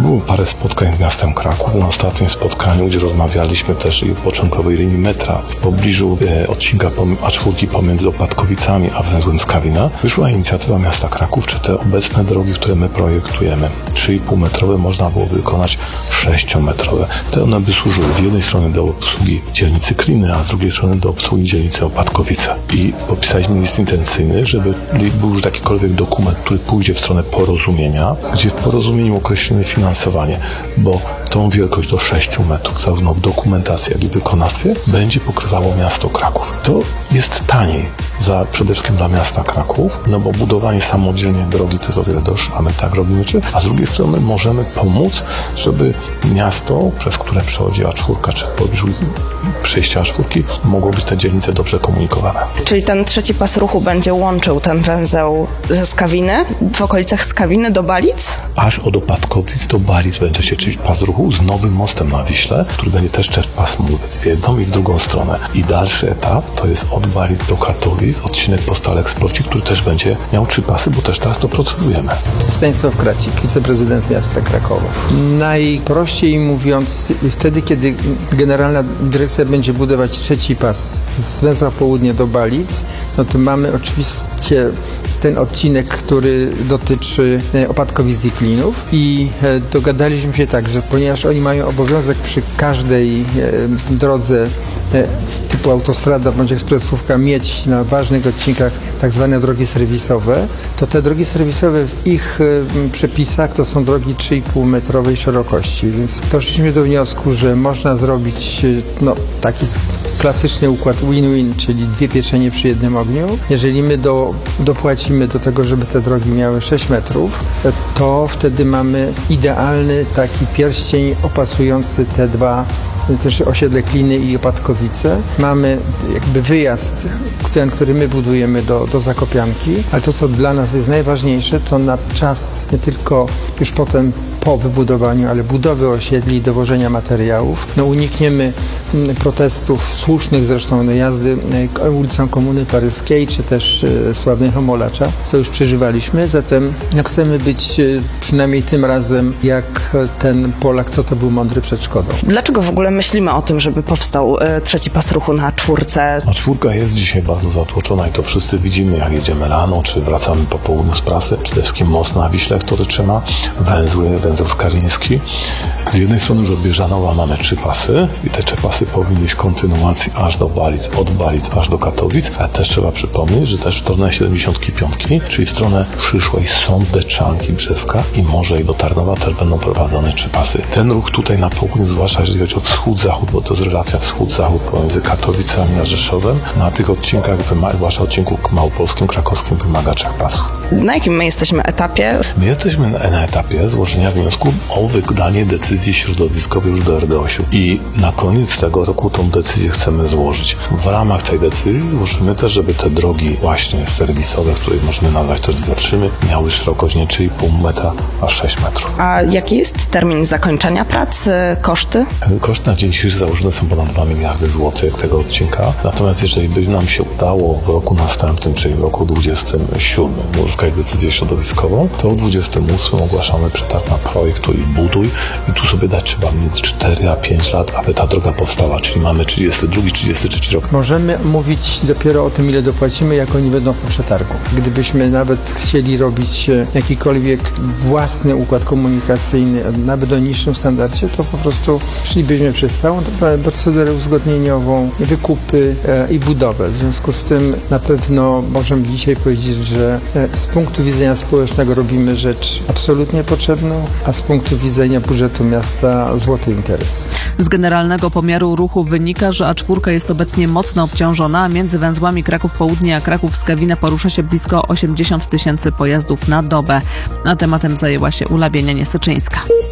Było parę spotkań z miastem Kraków. Na ostatnim spotkaniu, gdzie rozmawialiśmy też i o początkowej linii metra w pobliżu odcinka A4 pomiędzy Opatkowicami a węzłem Skawina, wyszła inicjatywa miasta Kraków, czy te obecne drogi, które my projektujemy, 3,5-metrowe, można było wykonać 6-metrowe. Te one by służyły z jednej strony do obsługi dzielnicy Kliny, a z drugiej strony do obsługi dzielnicy Opatkowice. I podpisaliśmy list intencyjny, żeby był już jakikolwiek dokument, który pójdzie w stronę porozumienia, gdzie w porozumieniu określimy finansowanie, bo tą wielkość do 6 metrów, zarówno w dokumentacji, jak i w wykonawstwie, będzie pokrywało miasto Kraków. To jest taniej przede wszystkim dla miasta Kraków, no bo budowanie samodzielnie drogi to jest o wiele droższe, a my tak robimy, a z drugiej strony możemy pomóc, żeby miasto, przez które przechodzi A4, czy w pobliżu przejścia A4, mogło być te dzielnice dobrze komunikowane. Czyli ten trzeci pas ruchu będzie łączył ten węzeł ze Skawiny, w okolicach Skawiny do Balic? Aż od Opatkowic do Balic będzie się czynić pas ruchu z nowym mostem na Wiśle, który będzie też czerpał pasmówec w jedną i w drugą stronę. I dalszy etap to jest od Balic do Katowic, odcinek Postalek Sporci, który też będzie miał 3 pasy, bo też teraz to procedujemy. Stanisław Kracik, wiceprezydent miasta Krakowa. Najprościej mówiąc, wtedy, kiedy Generalna Dyrekcja będzie budować trzeci pas z węzła południe do Balic, no to mamy oczywiście ten odcinek, który dotyczy Opatkowic i Klinów i dogadaliśmy się tak, że ponieważ oni mają obowiązek przy każdej drodze typu autostrada bądź ekspresówka mieć na ważnych odcinkach tak zwane drogi serwisowe, to te drogi serwisowe w ich przepisach to są drogi 3,5 metrowej szerokości, więc doszliśmy do wniosku, że można zrobić taki klasyczny układ win-win, czyli 2 pieczenie przy jednym ogniu. Jeżeli my dopłacimy do tego, żeby te drogi miały 6 metrów, to wtedy mamy idealny taki pierścień opasujący te dwa, też osiedle Kliny i Opatkowice. Mamy jakby wyjazd, który my budujemy do Zakopianki, ale to, co dla nas jest najważniejsze, to na czas nie tylko już potem po wybudowaniu, ale budowy osiedli i dowożenia materiałów. Unikniemy protestów, słusznych zresztą, jazdy ulicą Komuny Paryskiej, czy też sławnej Homolacza, co już przeżywaliśmy. Zatem chcemy być przynajmniej tym razem jak ten Polak, co to był mądry przed Szkodą. Dlaczego w ogóle myślimy o tym, żeby powstał trzeci pas ruchu na A4? A4 jest dzisiaj bardzo zatłoczona i to wszyscy widzimy, jak jedziemy rano, czy wracamy po południu z pracy. Przede wszystkim most na Wiśle, który trzyma, węzeł Skaliński. Z jednej strony już od Bieżanowa mamy 3 pasy i te 3 pasy powinny iść w kontynuacji aż do Balic, od Balic aż do Katowic, ale też trzeba przypomnieć, że też w stronę 75, czyli w stronę przyszłej Sądeczanki, Brzeska i może i do Tarnowa też będą prowadzone 3 pasy. Ten ruch tutaj na południu, zwłaszcza jeżeli chodzi o wschód-zachód, bo to jest relacja wschód-zachód pomiędzy Katowicami a Rzeszowem, na tych odcinkach, zwłaszcza odcinku małopolskim, krakowskim, wymaga 3 pasów. Na jakim my jesteśmy etapie? My jesteśmy na etapie złożenia wniosku o wydanie decyzji środowiskowej już do RDOŚ-u i na koniec tego roku tą decyzję chcemy złożyć. W ramach tej decyzji złożymy też, żeby te drogi właśnie serwisowe, które możemy nazwać też lepszymi, miały szerokość nie 3,5 metra, a 6 metrów. A jaki jest termin zakończenia prac? Koszty? Koszty na dzień dzisiejszy założone są ponad 2 miliardy złotych tego odcinka. Natomiast jeżeli by nam się udało w roku następnym, czyli w roku 27 uzyskać decyzję środowiskową, to w 28 ogłaszamy przetarg na projektu i buduj i tu sobie dać trzeba między 4 a 5 lat, aby ta droga powstała, czyli mamy 32, 33 rok. Możemy mówić dopiero o tym, ile dopłacimy, jak oni będą po przetargu. Gdybyśmy nawet chcieli robić jakikolwiek własny układ komunikacyjny, nawet o niższym standardzie, to po prostu szlibyśmy przez całą procedurę uzgodnieniową, wykupy i budowę. W związku z tym na pewno możemy dzisiaj powiedzieć, że z punktu widzenia społecznego robimy rzecz absolutnie potrzebną, a z punktu widzenia budżetu miasta złoty interes. Z generalnego pomiaru ruchu wynika, że A4 jest obecnie mocno obciążona, a między węzłami Kraków Południe a Kraków Skawina porusza się blisko 80 000 pojazdów na dobę. A tematem zajęła się Ula Bienianie-Syczyńska.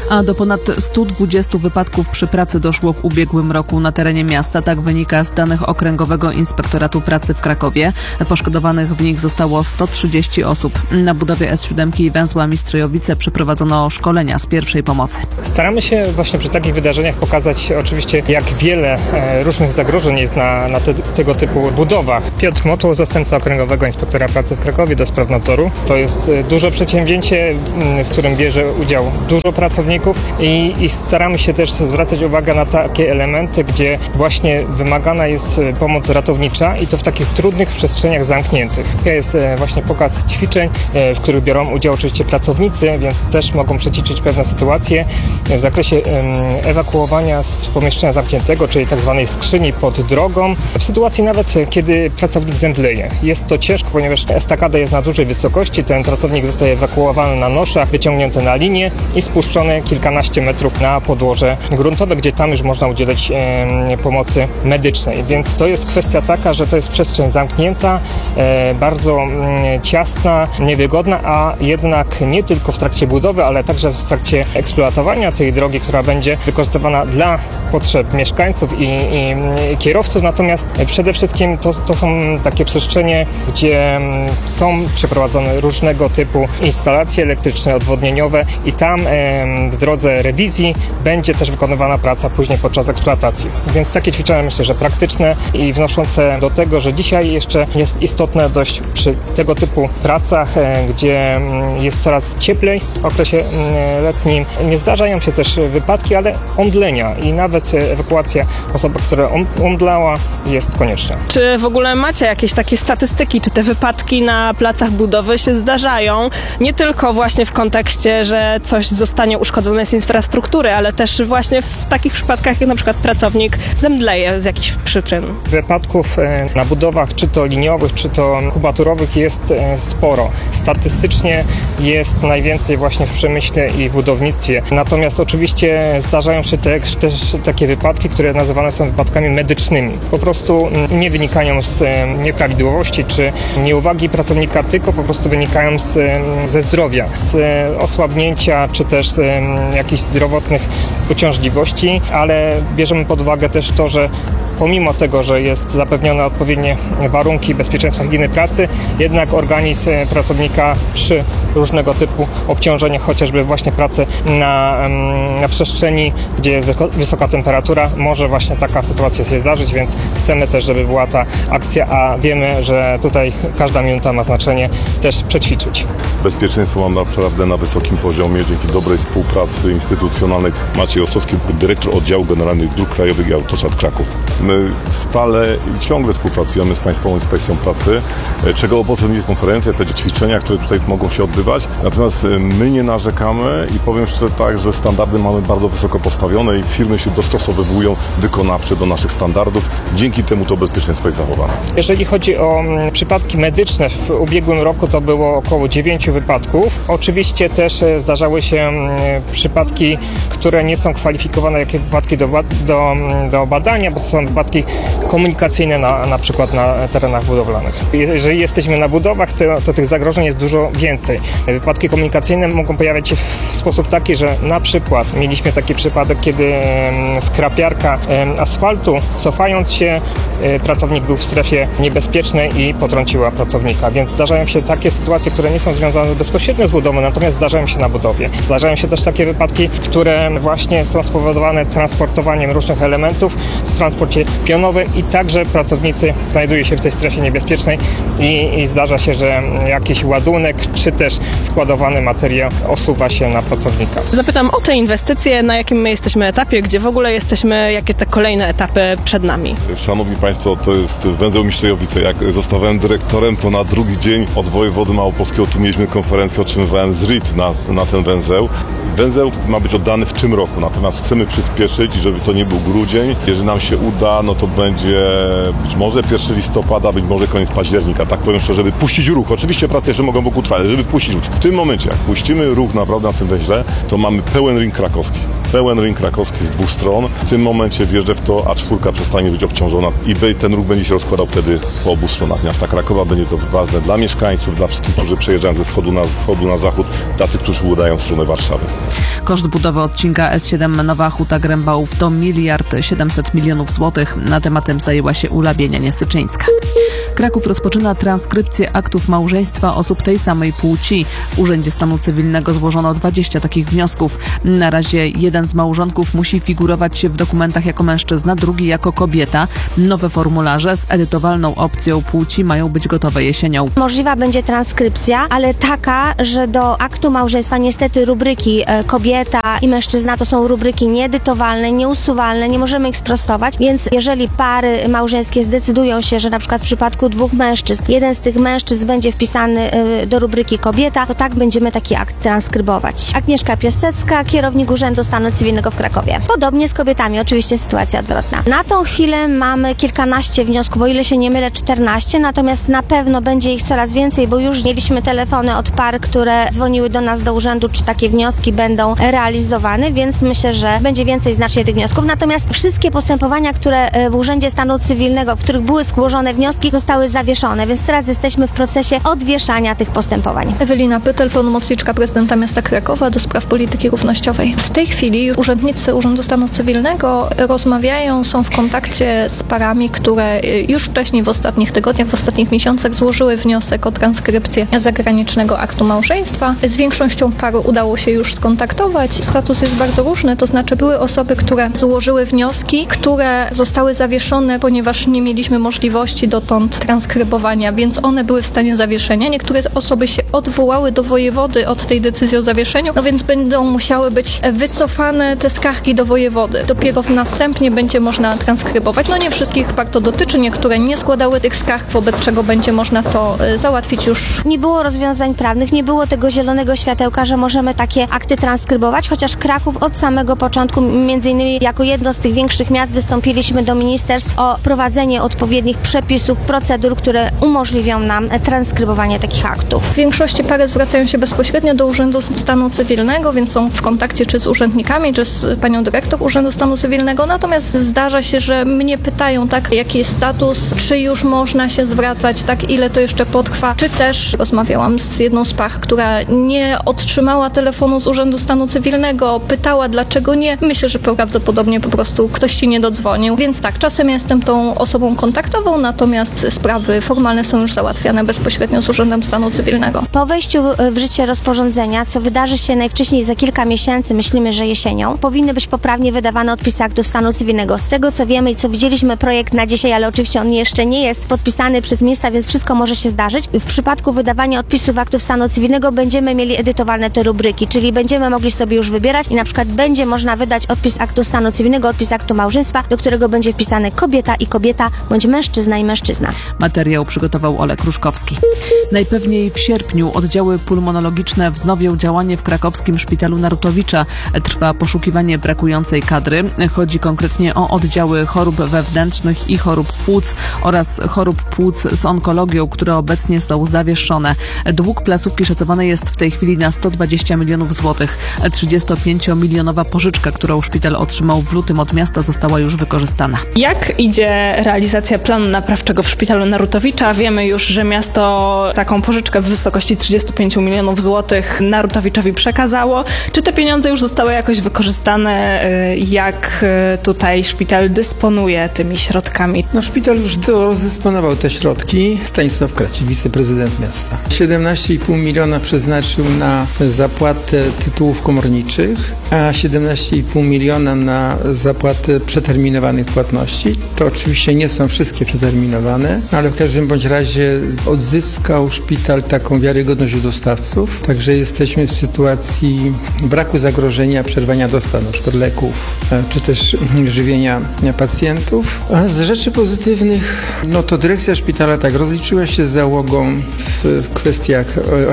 a do ponad 120 wypadków przy pracy doszło w ubiegłym roku na terenie miasta. Tak wynika z danych Okręgowego Inspektoratu Pracy w Krakowie. Poszkodowanych w nich zostało 130 osób. Na budowie S7 i węzła Mistrzejowice przeprowadzono szkolenia z pierwszej pomocy. Staramy się właśnie przy takich wydarzeniach pokazać oczywiście, jak wiele różnych zagrożeń jest na tego typu budowach. Piotr Motło, zastępca Okręgowego Inspektora Pracy w Krakowie do spraw nadzoru. To jest duże przedsięwzięcie, w którym bierze udział dużo pracowników i staramy się też zwracać uwagę na takie elementy, gdzie właśnie wymagana jest pomoc ratownicza i to w takich trudnych przestrzeniach zamkniętych. Jest właśnie pokaz ćwiczeń, w których biorą udział oczywiście pracownicy, więc też mogą przećwiczyć pewne sytuacje w zakresie ewakuowania z pomieszczenia zamkniętego, czyli tak zwanej skrzyni pod drogą, w sytuacji nawet kiedy pracownik zemdleje. Jest to ciężko, ponieważ estakada jest na dużej wysokości, ten pracownik zostaje ewakuowany na noszach, wyciągnięty na linię i spuszczony kilkanaście metrów na podłoże gruntowe, gdzie tam już można udzielać pomocy medycznej. Więc to jest kwestia taka, że to jest przestrzeń zamknięta, bardzo ciasna, niewygodna, a jednak nie tylko w trakcie budowy, ale także w trakcie eksploatowania tej drogi, która będzie wykorzystywana dla potrzeb mieszkańców i kierowców. Natomiast przede wszystkim to są takie przestrzenie, gdzie są przeprowadzone różnego typu instalacje elektryczne, odwodnieniowe i tam w drodze rewizji będzie też wykonywana praca później podczas eksploatacji. Więc takie ćwiczenia myślę, że praktyczne i wnoszące do tego, że dzisiaj jeszcze jest istotne dość przy tego typu pracach, gdzie jest coraz cieplej w okresie letnim. Nie zdarzają się też wypadki, ale omdlenia i nawet ewakuacja osoby, która omdlała, jest konieczna. Czy w ogóle macie jakieś takie statystyki, czy te wypadki na placach budowy się zdarzają? Nie tylko właśnie w kontekście, że coś zostanie uszkodzone z infrastruktury, ale też właśnie w takich przypadkach, jak na przykład pracownik zemdleje z jakichś przyczyn. Wypadków na budowach, czy to liniowych, czy to kubaturowych jest sporo. Statystycznie jest najwięcej właśnie w przemyśle i w budownictwie. Natomiast oczywiście zdarzają się też takie wypadki, które nazywane są wypadkami medycznymi. Po prostu nie wynikają z nieprawidłowości czy nieuwagi pracownika, tylko po prostu wynikają ze zdrowia, z osłabnięcia czy też z jakichś zdrowotnych uciążliwości, ale bierzemy pod uwagę też to, że pomimo tego, że jest zapewnione odpowiednie warunki bezpieczeństwa higieny pracy, jednak organizm pracownika przy różnego typu obciążeniach, chociażby właśnie pracy na przestrzeni, gdzie jest wysoka temperatura, może właśnie taka sytuacja się zdarzyć, więc chcemy też, żeby była ta akcja, a wiemy, że tutaj każda minuta ma znaczenie, też przećwiczyć. Bezpieczeństwo mam naprawdę na wysokim poziomie dzięki dobrej współpracy instytucjonalnej. Maciej Ostowski, dyrektor oddziału generalnych dróg krajowych i autostrad Kraków. My stale i ciągle współpracujemy z Państwową Inspekcją Pracy, czego owocem jest konferencja, te ćwiczenia, które tutaj mogą się odbywać. Natomiast my nie narzekamy i powiem szczerze tak, że standardy mamy bardzo wysoko postawione i firmy się dostosowują wykonawcze do naszych standardów. Dzięki temu to bezpieczeństwo jest zachowane. Jeżeli chodzi o przypadki medyczne, w ubiegłym roku to było około 9 wypadków. Oczywiście też zdarzały się przypadki, które nie są kwalifikowane jako wypadki do badania, bo to są wypadki komunikacyjne na przykład na terenach budowlanych. Jeżeli jesteśmy na budowach, to tych zagrożeń jest dużo więcej. Wypadki komunikacyjne mogą pojawiać się w sposób taki, że na przykład mieliśmy taki przypadek, kiedy skrapiarka asfaltu, cofając się, pracownik był w strefie niebezpiecznej i potrąciła pracownika. Więc zdarzają się takie sytuacje, które nie są związane bezpośrednio z budową, natomiast zdarzają się na budowie. Zdarzają się też takie wypadki, które właśnie są spowodowane transportowaniem różnych elementów w transporcie pionowym i także pracownicy znajdują się w tej strefie niebezpiecznej i zdarza się, że jakiś ładunek czy też składowany materiał osuwa się na pracownika. Zapytam o te inwestycje, na jakim my jesteśmy etapie, gdzie w ogóle jesteśmy, jakie te kolejne etapy przed nami. Szanowni Państwo, to jest węzeł Mistrzejowice. Jak zostałem dyrektorem, to na drugi dzień od wojewody małopolskiego tu mieliśmy konferencję, otrzymywałem ZRIT na ten węzeł. Węzeł ma być oddany w tym roku, natomiast chcemy przyspieszyć i żeby to nie był grudzień. Jeżeli nam się uda, no to będzie być może 1 listopada, być może koniec października. Tak powiem szczerze, żeby puścić ruch. Oczywiście prace jeszcze mogą wokół trwać, żeby puścić rzucić. W tym momencie, jak puścimy ruch naprawdę na tym węźle, to mamy pełen ring krakowski. Pełen ring krakowski z dwóch stron. W tym momencie wjeżdżę w to, A4 przestanie być obciążona i ten ruch będzie się rozkładał wtedy po obu stronach miasta Krakowa. Będzie to ważne dla mieszkańców, dla wszystkich, którzy przejeżdżają ze wschodu na zachód, dla tych, którzy udają w stronę Warszawy. Koszt budowy odcinka S7 Nowa Huta Grębałów to 1 700 000 000 złotych. Na tematem zajęła się Ula Bienianie-Syczyńska. Kraków rozpoczyna transkrypcję aktów małżeństwa osób tej samej płci. W Urzędzie Stanu Cywilnego złożono 20 takich wniosków. Na razie jeden z małżonków musi figurować w dokumentach jako mężczyzna, drugi jako kobieta. Nowe formularze z edytowalną opcją płci mają być gotowe jesienią. Możliwa będzie transkrypcja, ale taka, że do aktu małżeństwa niestety rubryki kobieta i mężczyzna to są rubryki nieedytowalne, nieusuwalne, nie możemy ich sprostować, więc jeżeli pary małżeńskie zdecydują się, że na przykład w przypadku dwóch mężczyzn, jeden z tych mężczyzn będzie wpisany do rubryki kobieta, to tak będziemy taki akt transkrybować. Agnieszka Piasecka, kierownik Urzędu Stanu Cywilnego w Krakowie. Podobnie z kobietami, oczywiście sytuacja odwrotna. Na tą chwilę mamy kilkanaście wniosków, o ile się nie mylę 14, natomiast na pewno będzie ich coraz więcej, bo już mieliśmy telefony od par, które dzwoniły do nas do urzędu, czy takie wnioski będą realizowane, więc myślę, że będzie więcej znacznie tych wniosków. Natomiast wszystkie postępowania, które w Urzędzie Stanu Cywilnego, w których były złożone wnioski, zostały zawieszone, więc teraz jesteśmy w procesie odwieszania tych postępowań. Ewelina Pytel, pełnomocniczka prezydenta miasta Krakowa do spraw polityki równościowej. W tej chwili urzędnicy Urzędu Stanu Cywilnego rozmawiają, są w kontakcie z parami, które już wcześniej w ostatnich tygodniach, w ostatnich miesiącach złożyły wniosek o transkrypcję zagranicznego aktu małżeństwa. Z większością par udało się już skontaktować. Status jest bardzo różny, to znaczy były osoby, które złożyły wnioski, które zostały zawieszone, ponieważ nie mieliśmy możliwości dotąd transkrybowania, więc one były w stanie zawieszenia. Niektóre osoby się odwołały do wojewody od tej decyzji o zawieszeniu, no więc będą musiały być wycofane te skargi do wojewody. Dopiero następnie będzie można transkrybować. No nie wszystkich par to dotyczy, niektóre nie składały tych skarg, wobec czego będzie można to załatwić już. Nie było rozwiązań prawnych, nie było tego zielonego światełka, że możemy takie akty transkrybować, chociaż Kraków od samego początku, między innymi jako jedno z tych większych miast, wystąpiliśmy do ministerstw o prowadzenie odpowiednich przepisów, procedur, które umożliwią nam transkrybowanie takich aktów. W większości pary zwracają się bezpośrednio do Urzędu Stanu Cywilnego, więc są w kontakcie czy z urzędnikami, czy z panią dyrektor Urzędu Stanu Cywilnego, natomiast zdarza się, że mnie pytają, tak, jaki jest status, czy już można się zwracać, tak, ile to jeszcze potrwa, czy też rozmawiałam z jedną z par, która nie otrzymała telefonu z Urzędu Stanu Cywilnego, pytała, dlaczego nie. Myślę, że prawdopodobnie po prostu ktoś się nie dodzwonił, więc tak, czasem jestem tą osobą kontaktową, natomiast sprawy formalne są już załatwiane bezpośrednio z Urzędem Stanu Cywilnego. Po wejściu w życie rozporządzenia, co wydarzy się najwcześniej za kilka miesięcy, myślimy, że jesienią, powinny być poprawnie wydawane odpisy aktów stanu cywilnego. Z tego, co wiemy i co widzieliśmy projekt na dzisiaj, ale oczywiście on jeszcze nie jest podpisany przez ministra, więc wszystko może się zdarzyć. W przypadku wydawania odpisów aktów stanu cywilnego będziemy mieli edytowalne te rubryki, czyli będziemy mogli sobie już wybierać i na przykład będzie można wydać odpis aktu stanu cywilnego, odpis aktu małżeństwa, do którego będzie wpisane kobieta i kobieta, bądź mężczyzna i mężczyzna. Materiał przygotował Olek Ruszkowski. Najpewniej w sierpniu oddziały pulmonologiczne wznowią działanie w krakowskim szpitalu Narutowicza. Trwa poszukiwanie brakującej kadry. Chodzi konkretnie o oddziały chorób wewnętrznych i chorób płuc oraz chorób płuc z onkologią, które obecnie są zawieszone. Dług placówki szacowany jest w tej chwili na 120 milionów złotych. 35-milionowa pożyczka, którą szpital otrzymał w lutym od miasta, została już wykorzystana. Jak idzie realizacja planu naprawczego w szpitalu Narutowicza? Wiemy już, że miasto taką pożyczkę w wysokości 35 milionów złotych Narutowiczowi przekazało. Czy te pieniądze już zostały jakoś wykorzystane? Jak tutaj szpital dysponuje tymi środkami? No szpital już rozdysponował te środki. Stanisław Kraci, wiceprezydent miasta. 17,5 miliona przeznaczył na zapłatę tytułów komorniczych, a 17,5 miliona na zapłatę przeterminowanych płatności. To oczywiście nie są wszystkie przeterminowane, ale w każdym bądź razie odzyskał szpital taką wiarygodność u dostawców, także jesteśmy w sytuacji braku zagrożenia przerwania dostaw, na przykład leków, czy też żywienia pacjentów. A z rzeczy pozytywnych, no to dyrekcja szpitala tak rozliczyła się z załogą w kwestiach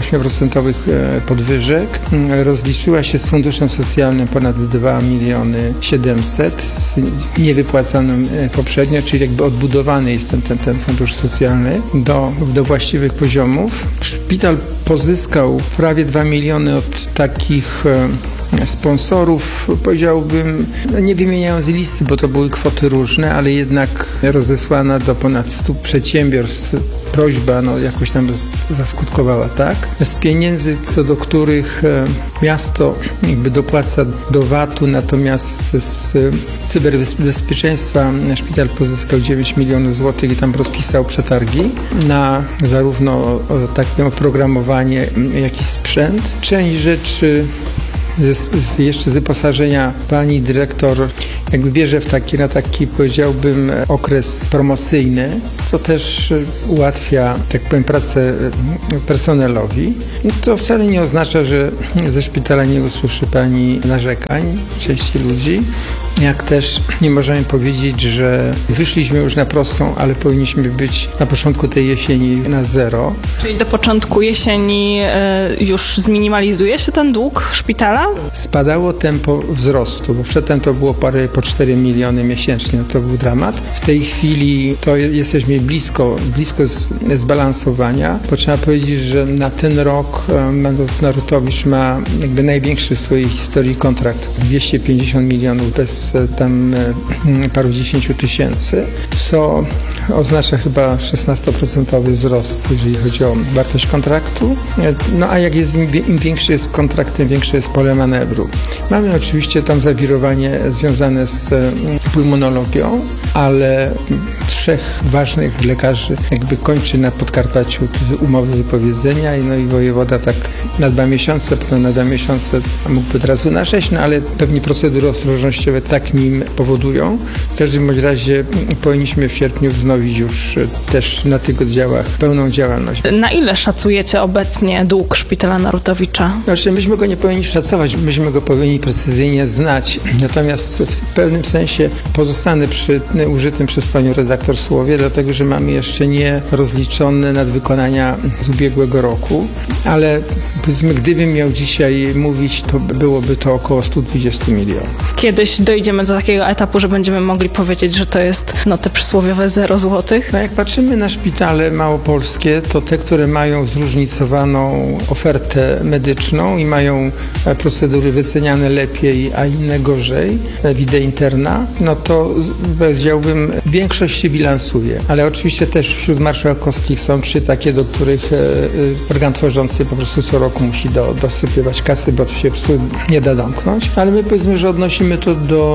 8% podwyżek, rozliczyła się z funduszem socjalnym ponad 2 miliony 700 z niewypłacanym poprzednio, czyli jakby odbudowany jest ten fundusz socjalny do właściwych poziomów. Szpital pozyskał prawie 2 miliony od takich sponsorów, powiedziałbym, nie wymieniając listy, bo to były kwoty różne, ale jednak rozesłana do ponad 100 przedsiębiorstw prośba jakoś tam zaskutkowała, tak? Z pieniędzy, co do których miasto jakby dopłaca do VAT-u, natomiast z cyberbezpieczeństwa szpital pozyskał 9 milionów złotych i tam rozpisał przetargi na zarówno takie oprogramowanie, jak i sprzęt. Część rzeczy jeszcze z wyposażenia pani dyrektor jakby bierze na taki, powiedziałbym, okres promocyjny, co też ułatwia, tak powiem, pracę personelowi. To wcale nie oznacza, że ze szpitala nie usłyszy pani narzekań części ludzi, jak też nie możemy powiedzieć, że wyszliśmy już na prostą, ale powinniśmy być na początku tej jesieni na zero. Czyli do początku jesieni już zminimalizuje się ten dług szpitala? Spadało tempo wzrostu, bo przedtem to było po 4 miliony miesięcznie, to był dramat. W tej chwili to jesteśmy blisko zbalansowania, bo trzeba powiedzieć, że na ten rok Narutowicz ma jakby największy w swojej historii kontrakt, 250 milionów bez tam paru 10 tysięcy, co oznacza chyba 16% wzrost, jeżeli chodzi o wartość kontraktu. No a jak jest im większy jest kontrakt, tym większe jest pole manewru. Mamy oczywiście tam zawirowanie związane z pulmonologią, ale 3 ważnych lekarzy jakby kończy na Podkarpaciu umowy wypowiedzenia i wojewoda tak na 2 miesiące, potem na 2 miesiące, a mógłby od razu na 6, no ale pewnie procedury ostrożnościowe tak nim powodują. W każdym bądź razie powinniśmy w sierpniu wznowić już też na tych oddziałach pełną działalność. Na ile szacujecie obecnie dług szpitala Narutowicza? Znaczy, myśmy go nie powinni szacować, myśmy go powinni precyzyjnie znać. Natomiast w pewnym sensie pozostanę przy użytym przez panią redaktor słowie, dlatego że mamy jeszcze nie rozliczone nadwykonania z ubiegłego roku, ale powiedzmy, gdybym miał dzisiaj mówić, to byłoby to około 120 milionów. Kiedyś dojdziemy do takiego etapu, że będziemy mogli powiedzieć, że to jest te przysłowiowe 0 złotych? No jak patrzymy na szpitale małopolskie, to te, które mają zróżnicowaną ofertę medyczną i mają procedury wyceniane lepiej, a inne gorzej, vide interna, no to powiedziałbym, większość się bilansuje. Ale oczywiście też wśród marszałkowskich są 3 takie, do których organ tworzący po prostu co roku musi dosypywać kasy, bo to się po prostu nie da domknąć. Ale my powiedzmy, że odnosimy to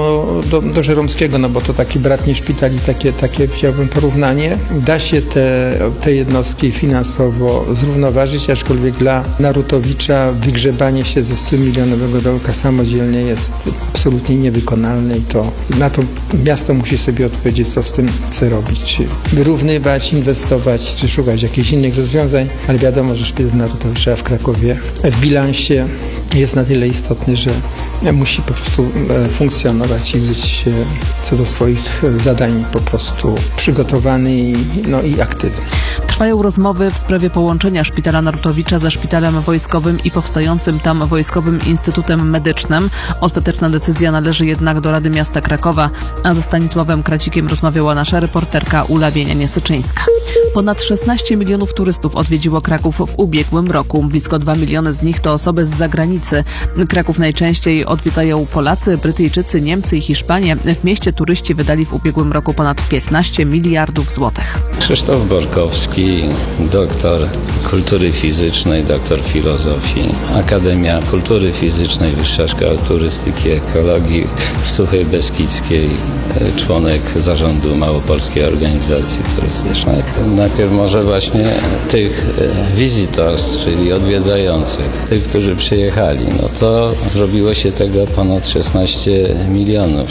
do Żeromskiego, no bo to taki bratni szpital i takie chciałbym porównanie. Da się te jednostki finansowo zrównoważyć, aczkolwiek dla Narutowicza wygrzebanie się ze 100-milionowego dołka samodzielnie jest absolutnie niewykonalne i na to miasto musi sobie odpowiedzieć, co z tym chce robić. Czy wyrównywać, inwestować, czy szukać jakichś innych rozwiązań, ale wiadomo, że szpital Narutowicza w Krakowie w bilansie jest na tyle istotny, że musi po prostu funkcjonować i być co do swoich zadań po prostu przygotowany i aktywny. Trwają rozmowy w sprawie połączenia szpitala Narutowicza ze szpitalem wojskowym i powstającym tam Wojskowym Instytutem Medycznym. Ostateczna decyzja należy jednak do Rady Miasta Krakowa, a ze Stanisławem Kracikiem rozmawiała nasza reporterka Ula Wienianie-Syczyńska. Ponad 16 milionów turystów odwiedziło Kraków w ubiegłym roku. Blisko 2 miliony z nich to osoby z zagranicy. Kraków najczęściej odwiedzają Polacy, Brytyjczycy, Niemcy i Hiszpanie. W mieście turyści wydali w ubiegłym roku ponad 15 miliardów złotych. Krzysztof Borkowski, doktor kultury fizycznej, doktor filozofii, Akademia Kultury Fizycznej, Wyższa Szkoła Turystyki i Ekologii w Suchej Beskidzkiej, członek zarządu Małopolskiej Organizacji Turystycznej. Najpierw może właśnie tych visitors, czyli odwiedzających, tych, którzy przyjechali, no to zrobiło się tego ponad 16 milionów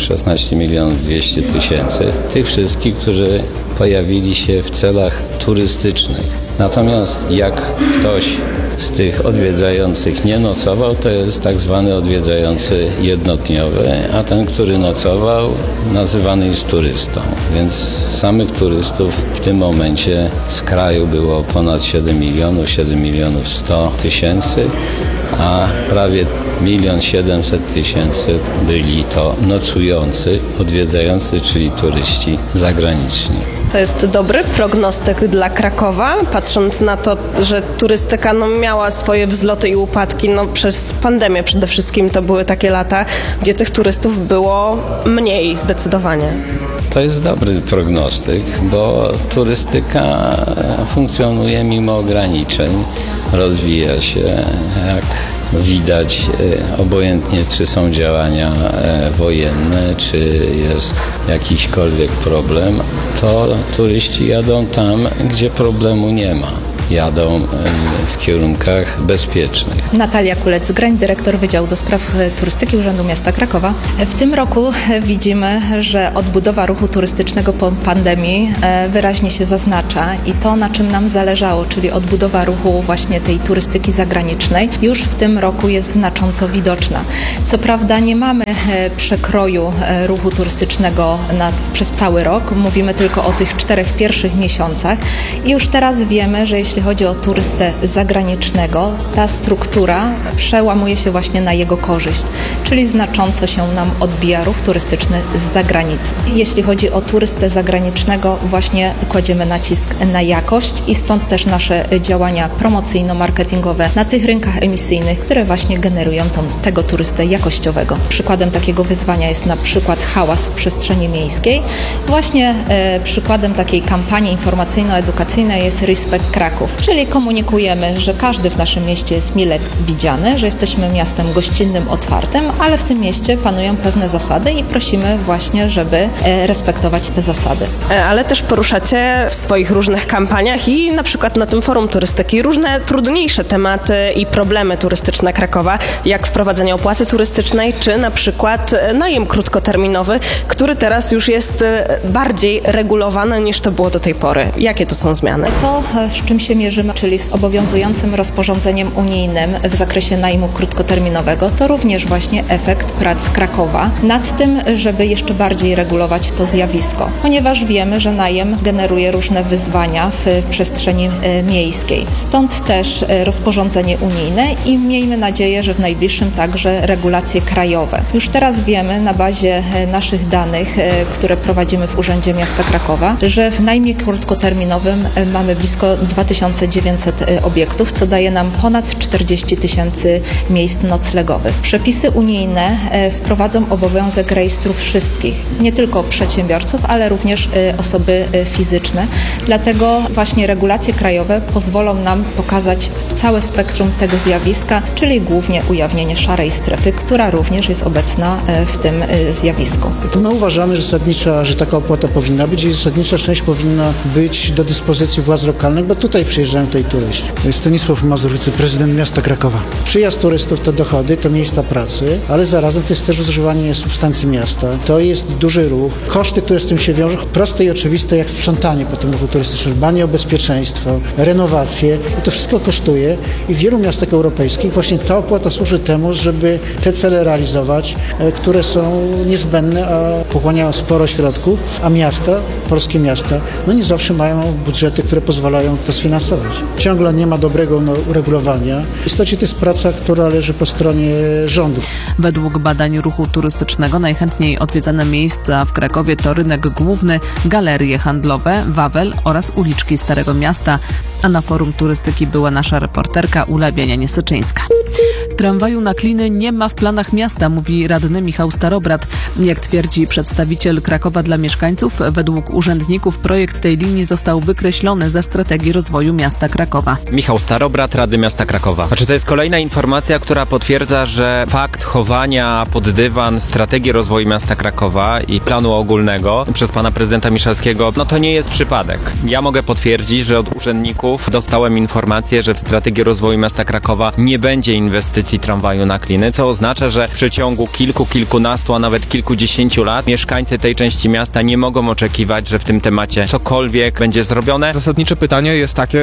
200 tysięcy. Tych wszystkich, którzy pojawili się w celach turystycznych. Natomiast jak ktoś z tych odwiedzających nie nocował, to jest tak zwany odwiedzający jednodniowy, a ten, który nocował, nazywany jest turystą. Więc samych turystów w tym momencie z kraju było ponad 7 milionów 100 tysięcy, a prawie 1 700 000 byli to nocujący, odwiedzający, czyli turyści zagraniczni. To jest dobry prognostyk dla Krakowa, patrząc na to, że turystyka miała swoje wzloty i upadki. Przez pandemię przede wszystkim to były takie lata, gdzie tych turystów było mniej zdecydowanie. To jest dobry prognostyk, bo turystyka funkcjonuje mimo ograniczeń, rozwija się, jak widać, obojętnie czy są działania wojenne, czy jest jakiśkolwiek problem, to turyści jadą tam, gdzie problemu nie ma. Jadą w kierunkach bezpiecznych. Natalia Kulec-Grań, dyrektor Wydziału do Spraw Turystyki Urzędu Miasta Krakowa. W tym roku widzimy, że odbudowa ruchu turystycznego po pandemii wyraźnie się zaznacza i to, na czym nam zależało, czyli odbudowa ruchu właśnie tej turystyki zagranicznej, już w tym roku jest znacząco widoczna. Co prawda nie mamy przekroju ruchu turystycznego przez cały rok, mówimy tylko o tych 4 pierwszych miesiącach i już teraz wiemy, że jeśli chodzi o turystę zagranicznego, ta struktura przełamuje się właśnie na jego korzyść, czyli znacząco się nam odbija ruch turystyczny z zagranicy. Jeśli chodzi o turystę zagranicznego, właśnie kładziemy nacisk na jakość i stąd też nasze działania promocyjno-marketingowe na tych rynkach emisyjnych, które właśnie generują tego turystę jakościowego. Przykładem takiego wyzwania jest na przykład hałas w przestrzeni miejskiej. Właśnie przykładem takiej kampanii informacyjno-edukacyjnej jest Respect Kraków, czyli komunikujemy, że każdy w naszym mieście jest mile widziany, że jesteśmy miastem gościnnym, otwartym, ale w tym mieście panują pewne zasady i prosimy właśnie, żeby respektować te zasady. Ale też poruszacie w swoich różnych kampaniach i na przykład na tym forum turystyki różne trudniejsze tematy i problemy turystyczne Krakowa, jak wprowadzenie opłaty turystycznej, czy na przykład najem krótkoterminowy, który teraz już jest bardziej regulowany niż to było do tej pory. Jakie to są zmiany? To, z czym się mierzymy, czyli z obowiązującym rozporządzeniem unijnym w zakresie najmu krótkoterminowego, to również właśnie efekt prac Krakowa nad tym, żeby jeszcze bardziej regulować to zjawisko, ponieważ wiemy, że najem generuje różne wyzwania w przestrzeni miejskiej. Stąd też rozporządzenie unijne i miejmy nadzieję, że w najbliższym także regulacje krajowe. Już teraz wiemy na bazie naszych danych, które prowadzimy w Urzędzie Miasta Krakowa, że w najmie krótkoterminowym mamy blisko 2900 obiektów, co daje nam ponad 40 000 miejsc noclegowych. Przepisy unijne wprowadzą obowiązek rejestru wszystkich, nie tylko przedsiębiorców, ale również osoby fizyczne. Dlatego właśnie regulacje krajowe pozwolą nam pokazać całe spektrum tego zjawiska, czyli głównie ujawnienie szarej strefy, która również jest obecna w tym zjawisku. My uważamy, że taka opłata powinna być i zasadnicza część powinna być do dyspozycji władz lokalnych, bo tutaj przyjeżdżają tutaj turyści. Stanisław Mazur, wiceprezydent miasta Krakowa. Przyjazd turystów to dochody, to miejsca pracy, ale zarazem to jest też zużywanie substancji miasta. To jest duży ruch. Koszty, które z tym się wiążą, proste i oczywiste jak sprzątanie po tym ruchu turystycznym, dbanie o bezpieczeństwo, renowacje i to wszystko kosztuje i w wielu miastach europejskich właśnie ta opłata służy temu, żeby te cele realizować, które są niezbędne, a pochłaniają sporo środków, a miasta, polskie miasta, nie zawsze mają budżety, które pozwalają to sfinansować. Ciągle nie ma dobrego uregulowania. W istocie to jest praca, która leży po stronie rządu. Według badań ruchu turystycznego najchętniej odwiedzane miejsca w Krakowie to rynek główny, galerie handlowe, Wawel oraz uliczki Starego Miasta. A na forum turystyki była nasza reporterka Ula Bienianie-Syczyńska. Tramwaju na Kliny nie ma w planach miasta, mówi radny Michał Starobrat. Jak twierdzi przedstawiciel Krakowa dla mieszkańców, według urzędników projekt tej linii został wykreślony ze strategii rozwoju miasta Krakowa. Michał Starobrat, Rady Miasta Krakowa. To jest kolejna informacja, która potwierdza, że fakt chowania pod dywan strategii rozwoju miasta Krakowa i planu ogólnego przez pana prezydenta Miszalskiego, to nie jest przypadek. Ja mogę potwierdzić, że od urzędników dostałem informację, że w strategii rozwoju miasta Krakowa nie będzie inwestycji tramwaju na Kliny, co oznacza, że w przeciągu kilkunastu, a nawet kilkudziesięciu lat mieszkańcy tej części miasta nie mogą oczekiwać, że w tym temacie cokolwiek będzie zrobione. Zasadnicze pytanie jest takie,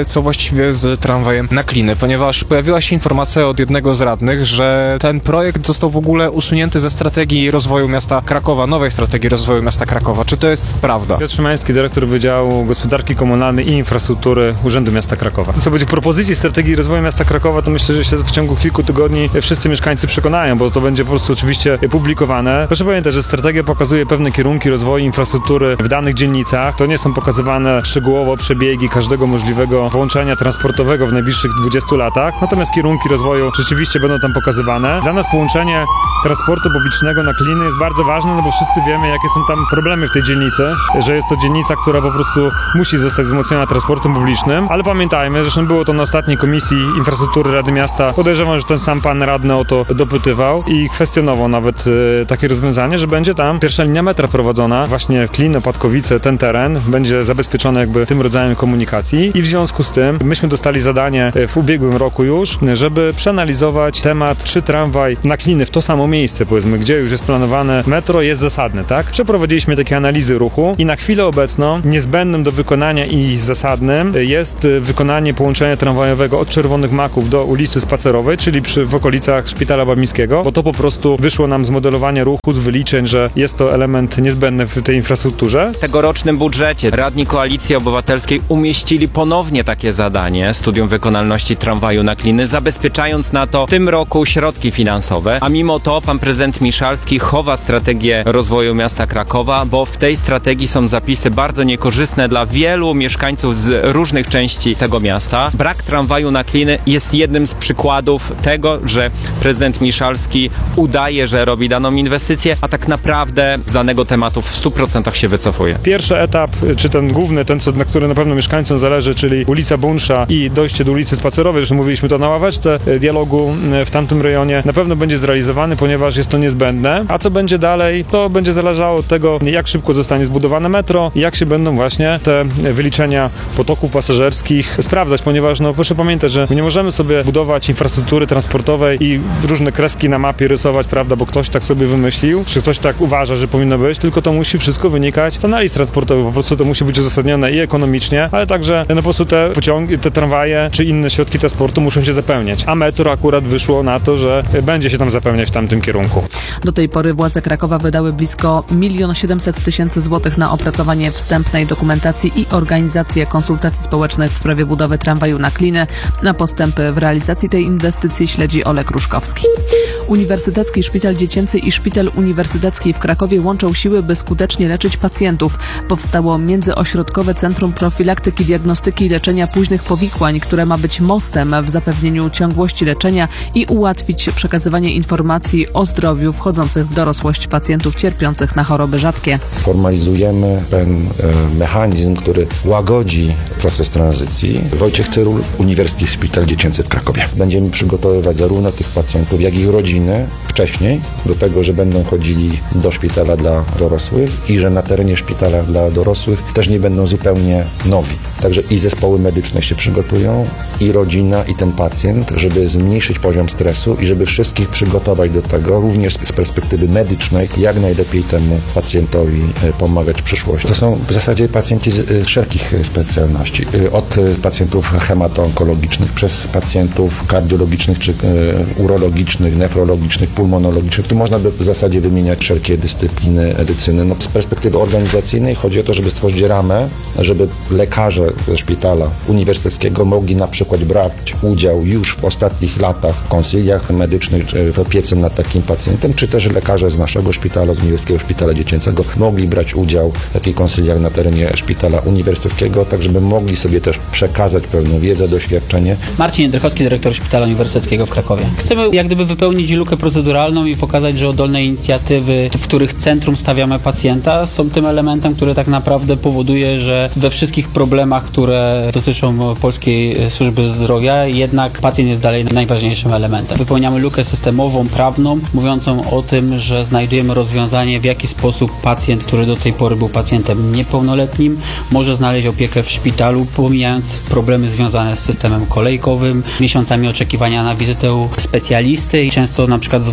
co właściwie z tramwajem na Kliny, ponieważ pojawiła się informacja od jednego z radnych, że ten projekt został w ogóle usunięty ze strategii rozwoju miasta Krakowa, nowej strategii rozwoju miasta Krakowa. Czy to jest prawda? Piotr Szymański, dyrektor Wydziału Gospodarki Komunalnej i Infrastruktury Urzędu Miasta Krakowa. Co będzie w propozycji strategii rozwoju miasta Krakowa, to myślę, że się w ciągu kilku tygodni wszyscy mieszkańcy przekonają, bo to będzie po prostu oczywiście publikowane. Proszę pamiętać, że strategia pokazuje pewne kierunki rozwoju infrastruktury w danych dzielnicach. To nie są pokazywane szczegółowo przebiegi każdego możliwego połączenia transportowego w najbliższych 20 latach, natomiast kierunki rozwoju rzeczywiście będą tam pokazywane. Dla nas połączenie transportu publicznego na Kliny jest bardzo ważne, no bo wszyscy wiemy, jakie są tam problemy w tej dzielnicy, że jest to dzielnica, która po prostu musi zostać wzmocniona transportem publicznym, ale pamiętajmy, zresztą było to na ostatniej Komisji Infrastruktury Rady Miasta, podejrzewam, że ten sam pan radny o to dopytywał i kwestionował nawet takie rozwiązanie, że będzie tam pierwsza linia metra prowadzona, właśnie Kliny, Opatkowice, ten teren będzie zabezpieczony jakby tym rodzajem komunikacji i w związku z tym myśmy dostali zadanie w ubiegłym roku już, żeby przeanalizować temat, czy tramwaj na Kliny w to samo miejsce, powiedzmy, gdzie już jest planowane metro, jest zasadne, tak? Przeprowadziliśmy takie analizy ruchu i na chwilę obecną niezbędnym do wykonania i zasadnym jest wykonanie połączenia tramwajowego od Czerwonych Maków do ulicy Spacerowej, czyli w okolicach Szpitala Babnickiego, bo to po prostu wyszło nam z modelowania ruchu, z wyliczeń, że jest to element niezbędny w tej infrastrukturze. W tegorocznym budżecie radni Koalicji Obywatelskiej umieścili ponownie takie zadanie, studium wykonalności tramwaju na Kliny, zabezpieczając na to w tym roku środki finansowe, a mimo to pan prezydent Miszalski chowa strategię rozwoju miasta Krakowa, bo w tej strategii są zapisy bardzo niekorzystne dla wielu mieszkańców z różnych części tego miasta. Brak tramwaju na Kliny jest jednym z przykładów tego, że prezydent Miszalski udaje, że robi daną inwestycję, a tak naprawdę z danego tematu w 100% się wycofuje. Pierwszy etap, czy ten główny, ten, na który na pewno mieszkańcom zależy, czyli ulica Bunsza i dojście do ulicy Spacerowej, zresztą mówiliśmy to na ławeczce dialogu w tamtym rejonie, na pewno będzie zrealizowany, ponieważ jest to niezbędne. A co będzie dalej, to będzie zależało od tego, jak szybko zostanie zbudowane metro i jak się będą właśnie te wyliczenia potoków pasażerskich sprawdzać, ponieważ no proszę pamiętać, że nie możemy sobie budować infrastruktury transportowej i różne kreski na mapie rysować, prawda, bo ktoś tak sobie wymyślił, czy ktoś tak uważa, że powinno być, tylko to musi wszystko wynikać z analiz transportowych, po prostu to musi być uzasadnione i ekonomicznie, ale także no po prostu te pociągi, te tramwaje, czy inne środki transportu muszą się zapełniać, a metro akurat wyszło na to, że będzie się tam zapełniać w tamtym kierunku. Do tej pory władze Krakowa wydały blisko 1 700 000 złotych na opracowanie wstępnej dokumentacji i organizację konsultacji społecznych w sprawie budowy tramwaju na Kliny. Na postępy w realizacji tej inwestycji śledzi Olek Ruszkowski. Uniwersytecki Szpital Dziecięcy i Szpital Uniwersytecki w Krakowie łączą siły, by skutecznie leczyć pacjentów. Powstało Międzyośrodkowe Centrum Profilaktyki, Diagnostyki i Leczenia Późnych Powikłań, które ma być mostem w zapewnieniu ciągłości leczenia i ułatwić przekazywanie informacji o zdrowiu wchodzących w dorosłość pacjentów cierpiących na choroby rzadkie. Formalizujemy ten mechanizm, który łagodzi proces tranzycji. Wojciech Cyrul, Uniwersytecki Szpital Dziecięcy w Krakowie. Będziemy przygotowywać zarówno tych pacjentów, jak i ich rodziny wcześniej do tego, że będą chodzili do szpitala dla dorosłych i że na terenie szpitala dla dorosłych też nie będą zupełnie nowi. Także i zespoły medyczne się przygotują, i rodzina, i ten pacjent, żeby zmniejszyć poziom stresu i żeby wszystkich przygotować do tego, również z perspektywy medycznej, jak najlepiej temu pacjentowi pomagać w przyszłości. To są w zasadzie pacjenci z wszelkich specjalności. Od pacjentów hemato-onkologicznych, przez pacjentów kardiologicznych, czy urologicznych, nefrologicznych, pulmonologicznych. Tu można by w zasadzie wymieniać wszelkie dyscypliny medycyny. No, z perspektywy organizacyjnej chodzi o to, żeby stworzyć ramę, żeby lekarze ze szpitala uniwersyteckiego mogli na przykład brać udział już w ostatnich latach w konsyliach medycznych, w opiece nad takim pacjentem, czy też lekarze z naszego szpitala, z Uniwersyteckiego Szpitala Dziecięcego mogli brać udział w takich konsyliach na terenie szpitala uniwersyteckiego, tak żeby mogli sobie też przekazać pewną wiedzę, doświadczenie. Marcin Jędrychowski, dyrektor Szpitala Uniwersyteckiego w Krakowie. Chcemy jak gdyby wypełnić lukę proceduralną i pokazać, że oddolne inicjatywy, w których centrum stawiamy pacjenta, są tym elementem, który tak naprawdę powoduje, że we wszystkich problemach, które dotyczą polskiej służby zdrowia, jednak pacjent jest dalej najważniejszym elementem. Wypełniamy lukę systemową, prawną, mówiącą o tym, że znajdujemy rozwiązanie, w jaki sposób pacjent, który do tej pory był pacjentem niepełnoletnim, może znaleźć opiekę w szpitalu, pomijając problemy związane z systemem kolejkowym, miesiącami oczekiwania na wizytę specjalisty i często na przykład z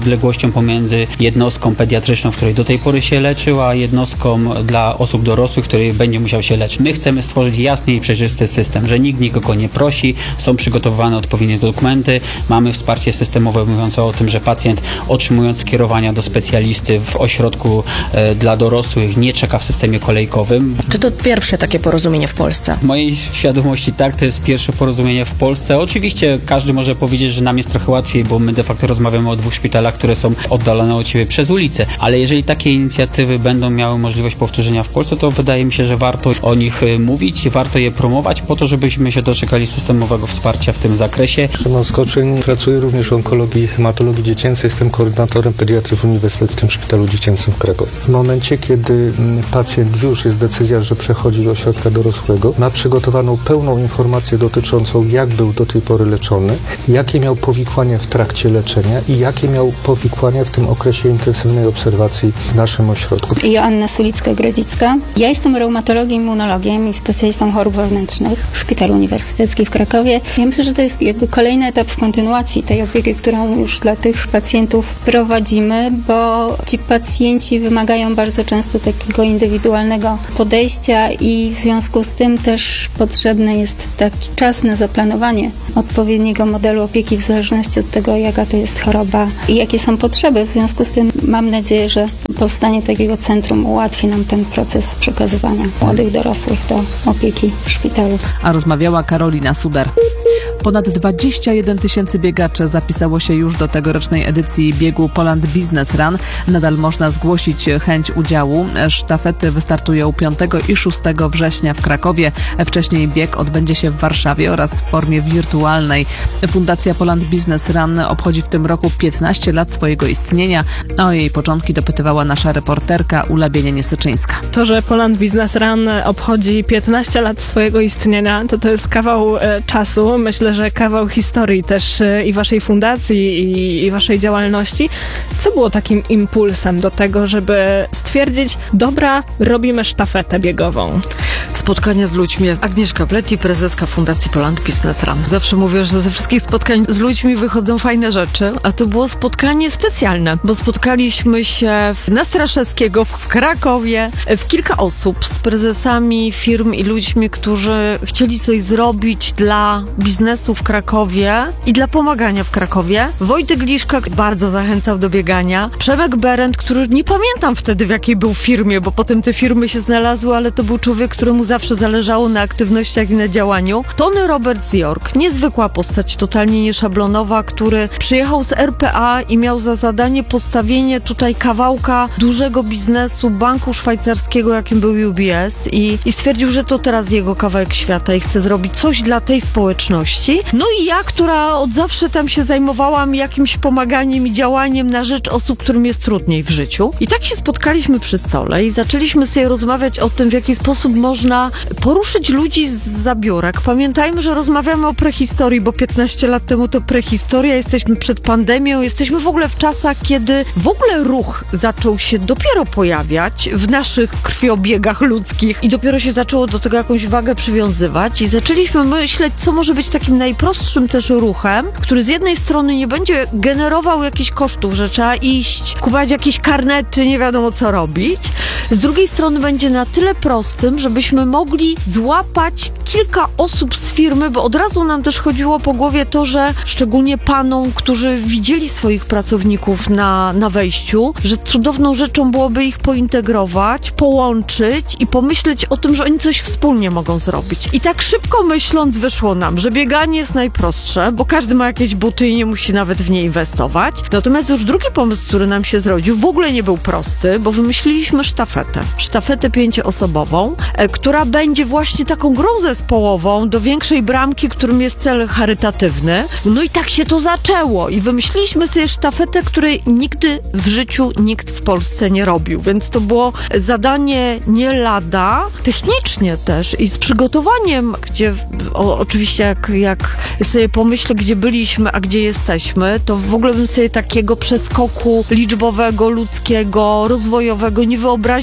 odległością pomiędzy jednostką pediatryczną, w której do tej pory się leczył, a jednostką dla osób dorosłych, w której będzie musiał się leczyć. My chcemy stworzyć jasny i przejrzysty system, że nikt nikogo nie prosi, są przygotowywane odpowiednie dokumenty, mamy wsparcie systemowe mówiące o tym, że pacjent otrzymując skierowania do specjalisty w ośrodku dla dorosłych nie czeka w systemie kolejkowym. Czy to pierwsze takie porozumienie w Polsce? W mojej świadomości tak, to jest pierwsze porozumienie w Polsce. Oczywiście każdy może powiedzieć, że nam jest trochę łatwiej, bo my de facto rozmawiamy o 2 szpitalach, które są oddalone od siebie przez ulicę, ale jeżeli takie inicjatywy będą miały możliwość powtórzenia w Polsce, to wydaje mi się, że warto o nich mówić, warto je promować po to, żebyśmy się doczekali systemowego wsparcia w tym zakresie. Szymon Skoczyń, pracuję również w onkologii i hematologii dziecięcej, jestem koordynatorem pediatry w Uniwersyteckim Szpitalu Dziecięcym w Krakowie. W momencie, kiedy pacjent już jest decyzja, że przechodzi do ośrodka dorosłego, ma przygotowaną pełną informację dotyczącą, jak był do tej pory leczony, jakie miał powikłania w trakcie leczenia i jakie miał powikłania w tym okresie intensywnej obserwacji w naszym ośrodku. Joanna Sulicka-Grodzicka. Ja jestem reumatologiem, immunologiem i specjalistą chorób wewnętrznych w Szpitalu Uniwersyteckim w Krakowie. Ja myślę, że to jest jakby kolejny etap w kontynuacji tej opieki, którą już dla tych pacjentów prowadzimy, bo ci pacjenci wymagają bardzo często takiego indywidualnego podejścia i w związku z tym też potrzebny jest taki czas na zaplanowanie odpowiedniego modelu opieki w zależności od tego, jaka to jest choroba i jakie są potrzeby. W związku z tym mam nadzieję, że powstanie takiego centrum ułatwi nam ten proces przekazywania młodych dorosłych do opieki w szpitalu. A rozmawiała Karolina Suder. Ponad 21 000 biegaczy zapisało się już do tegorocznej edycji biegu Poland Business Run. Nadal można zgłosić chęć udziału. Sztafety wystartują 5 i 6 września w Krakowie. Wcześniej bieg odbędzie się w Warszawie oraz w formie wirtualnej. Fundacja Poland Business Run obchodzi w tym roku 15 lat swojego istnienia. O jej początki dopytywała nasza reporterka Ula Bienienie-Syczyńska. To, że Poland Business Run obchodzi 15 lat swojego istnienia, to jest kawał czasu. Myślę, że kawał historii też i waszej fundacji, i waszej działalności. Co było takim impulsem do tego, żeby stwierdzić, dobra, robimy sztafetę biegową? Spotkania z ludźmi. Agnieszka Pleti, prezeska Fundacji Poland Business Run. Zawsze mówię, że ze wszystkich spotkań z ludźmi wychodzą fajne rzeczy, a to było spotkanie specjalne, bo spotkaliśmy się na Straszewskiego w Krakowie, w kilka osób z prezesami firm i ludźmi, którzy chcieli coś zrobić dla biznesu w Krakowie i dla pomagania w Krakowie. Wojtek Liszka bardzo zachęcał do biegania. Przemek Berend, który nie pamiętam wtedy, w jakiej był firmie, bo potem te firmy się znalazły, ale to był człowiek, któremu zawsze zależało na aktywnościach i na działaniu. Tony Robert z York, niezwykła postać, totalnie nieszablonowa, który przyjechał z RPA i miał za zadanie postawienie tutaj kawałka dużego biznesu banku szwajcarskiego, jakim był UBS i stwierdził, że to teraz jego kawałek świata i chce zrobić coś dla tej społeczności. No i ja, która od zawsze tam się zajmowałam jakimś pomaganiem i działaniem na rzecz osób, którym jest trudniej w życiu. I tak się spotkaliśmy przy stole i zaczęliśmy sobie rozmawiać o tym, w jaki sposób można poruszyć ludzi zza biurek. Pamiętajmy, że rozmawiamy o prehistorii, bo 15 lat temu to prehistoria, jesteśmy przed pandemią, jesteśmy w ogóle w czasach, kiedy w ogóle ruch zaczął się dopiero pojawiać w naszych krwiobiegach ludzkich i dopiero się zaczęło do tego jakąś wagę przywiązywać i zaczęliśmy myśleć, co może być takim najprostszym też ruchem, który z jednej strony nie będzie generował jakichś kosztów, że trzeba iść, kupować jakieś karnety, nie wiadomo co robić. Z drugiej strony będzie na tyle prostym, żebyśmy mogli złapać kilka osób z firmy, bo od razu nam też chodziło po głowie to, że szczególnie panom, którzy widzieli swoich pracowników na wejściu, że cudowną rzeczą byłoby ich pointegrować, połączyć i pomyśleć o tym, że oni coś wspólnie mogą zrobić. I tak szybko myśląc wyszło nam, że bieganie jest najprostsze, bo każdy ma jakieś buty i nie musi nawet w nie inwestować. Natomiast już drugi pomysł, który nam się zrodził, w ogóle nie był prosty, bo wymyśliliśmy sztafetę. Sztafetę 5-osobową, która będzie właśnie taką grą zespołową do większej bramki, którym jest cel charytatywny. No i tak się to zaczęło i wymyśliliśmy sobie sztafetę, której nigdy w życiu nikt w Polsce nie robił, więc to było zadanie nie lada, technicznie też i z przygotowaniem, gdzie oczywiście jak sobie pomyślę, gdzie byliśmy, a gdzie jesteśmy, to w ogóle bym sobie takiego przeskoku liczbowego, ludzkiego, rozwojowego nie wyobraził,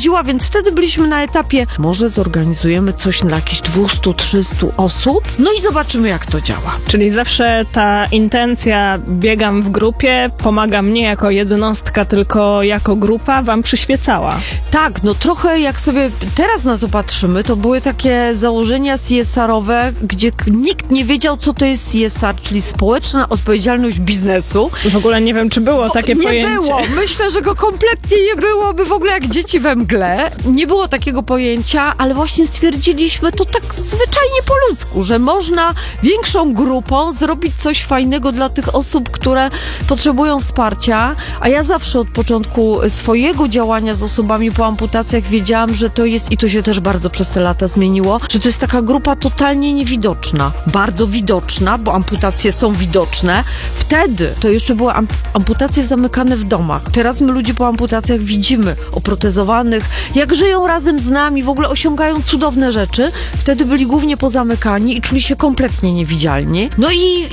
sprawdziła, więc wtedy byliśmy na etapie, może zorganizujemy coś dla jakichś 200-300 osób, no i zobaczymy, jak to działa. Czyli zawsze ta intencja biegam w grupie, pomagam nie jako jednostka, tylko jako grupa wam przyświecała. Tak, no trochę jak sobie teraz na to patrzymy, to były takie założenia CSR-owe, gdzie nikt nie wiedział, co to jest CSR, czyli społeczna odpowiedzialność biznesu. W ogóle nie wiem, czy było takie pojęcie. Nie było. Myślę, że go kompletnie nie było, by w ogóle jak dzieci we mgle. Nie było takiego pojęcia, ale właśnie stwierdziliśmy to tak zwyczajnie po ludzku, że można większą grupą zrobić coś fajnego dla tych osób, które potrzebują wsparcia, a ja zawsze od początku swojego działania z osobami po amputacjach wiedziałam, że to jest, i to się też bardzo przez te lata zmieniło, że to jest taka grupa totalnie niewidoczna. Bardzo widoczna, bo amputacje są widoczne. Wtedy to jeszcze były amputacje zamykane w domach. Teraz my ludzi po amputacjach widzimy, oprotezowanych, jak żyją razem z nami, w ogóle osiągają cudowne rzeczy. Wtedy byli głównie pozamykani i czuli się kompletnie niewidzialni. No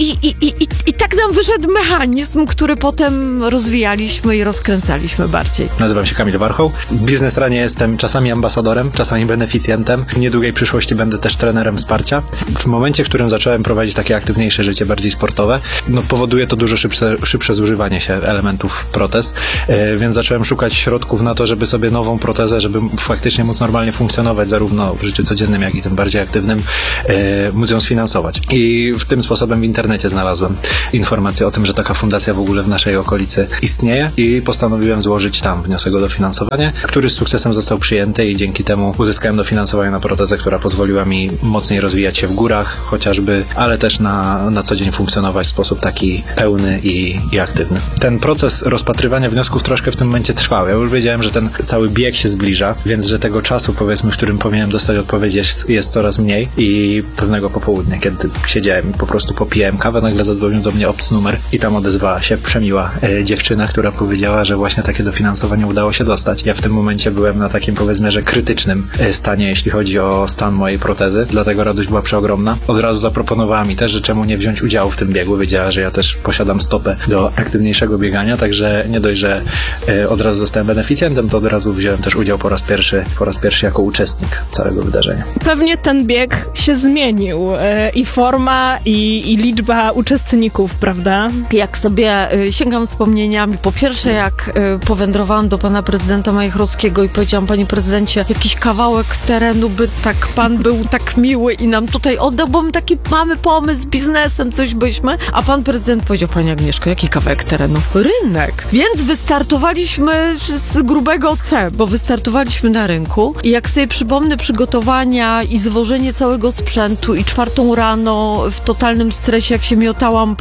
i tak nam wyszedł mechanizm, który potem rozwijaliśmy i rozkręcaliśmy bardziej. Nazywam się Kamil Warchoł. W Biznesranie jestem czasami ambasadorem, czasami beneficjentem. W niedługiej przyszłości będę też trenerem wsparcia. W momencie, w którym zacząłem prowadzić takie aktywniejsze życie, bardziej sportowe, no powoduje to dużo szybsze zużywanie się elementów protez, więc zacząłem szukać środków na to, żeby sobie nową protezę, żeby faktycznie móc normalnie funkcjonować zarówno w życiu codziennym, jak i tym bardziej aktywnym, móc ją sfinansować. I w tym sposobem w internecie znalazłem informację o tym, że taka fundacja w ogóle w naszej okolicy istnieje i postanowiłem złożyć tam wniosek o dofinansowanie, który z sukcesem został przyjęty i dzięki temu uzyskałem dofinansowanie na protezę, która pozwoliła mi mocniej rozwijać się w górach chociażby, ale też na co dzień funkcjonować w sposób taki pełny i aktywny. Ten proces rozpatrywania wniosków troszkę w tym momencie trwał. Ja już wiedziałem, że ten cały bieg się zbliża, więc że tego czasu, powiedzmy, w którym powinienem dostać odpowiedź, jest coraz mniej i pewnego popołudnia, kiedy siedziałem i po prostu popijałem kawę, nagle zadzwonił do mnie obcy numer i tam odezwała się przemiła dziewczyna, która powiedziała, że właśnie takie dofinansowanie udało się dostać. Ja w tym momencie byłem na takim, powiedzmy, że krytycznym stanie, jeśli chodzi o stan mojej protezy, dlatego radość była przeogromna. Od razu zaproponowała mi też, że czemu nie wziąć udziału w tym biegu. Wiedziała, że ja też posiadam stopę do aktywniejszego biegania, także nie dość, że od razu zostałem beneficjentem, to od razu wziąłem też udział po raz pierwszy jako uczestnik całego wydarzenia. Pewnie ten bieg się zmienił i forma, i liczba uczestników, prawda? Jak sobie sięgam wspomnieniami, po pierwsze jak powędrowałam do pana prezydenta Majchrowskiego i powiedziałam, panie prezydencie, jakiś kawałek terenu by tak pan był tak miły i nam tutaj oddał, bo my taki mamy pomysł z biznesem, coś byśmy, a pan prezydent powiedział, pani Agnieszko, jaki kawałek terenu? Rynek. Więc wystartowaliśmy z grubego C, bo wystartowaliśmy na rynku i jak sobie przypomnę przygotowania i zwożenie całego sprzętu i 4 rano w totalnym stresie, jak się miotałam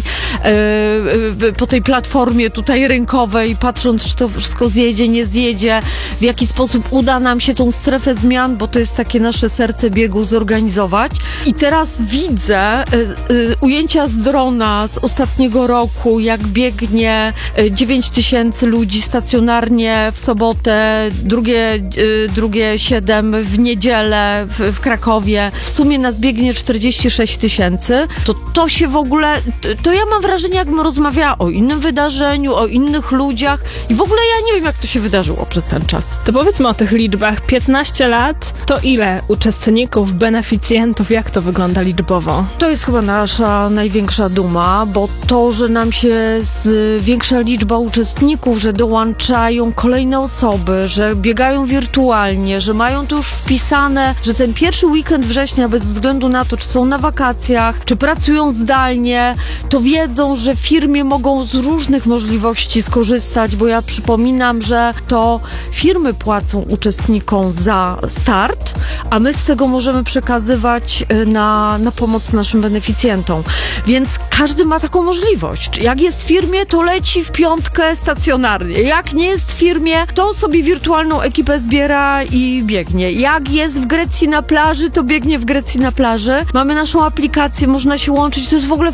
po tej platformie tutaj rynkowej, patrząc, czy to wszystko zjedzie, nie zjedzie, w jaki sposób uda nam się tą strefę zmian, bo to jest takie nasze serce biegu, zorganizować. I teraz widzę ujęcia z drona z ostatniego roku, jak biegnie 9000 ludzi stacjonarnie w sobotę, drugie 7 w niedzielę w Krakowie. W sumie nas biegnie 46 000. To się w ogóle, to ja mam wrażenie, jakbym rozmawiała o innym wydarzeniu, o innych ludziach i w ogóle ja nie wiem, jak to się wydarzyło przez ten czas. To powiedzmy o tych liczbach. 15 lat to ile uczestników, beneficjentów, jak to wygląda liczbowo? To jest chyba nasza największa duma, bo to, że nam się zwiększa liczba uczestników, że dołączają kolejne osoby, że biegają wirtualnie, że mają to już wpisane, że ten pierwszy weekend września, bez względu na to, czy są na wakacjach, czy pracują zdalnie, to wiedzą, że w firmie mogą z różnych możliwości skorzystać, bo ja przypominam, że to firmy płacą uczestnikom za start, a my z tego możemy przekazywać na pomoc naszym beneficjentom. Więc każdy ma taką możliwość. Jak jest w firmie, to leci w piątkę stacjonarnie. Jak nie jest w firmie, to sobie wirtualną ekipę zbiera i biegnie. Jak jest w Grecji na plaży, to biegnie w Grecji na plaży. Mamy naszą aplikację, można się łączyć. To jest w ogóle fantastyczne.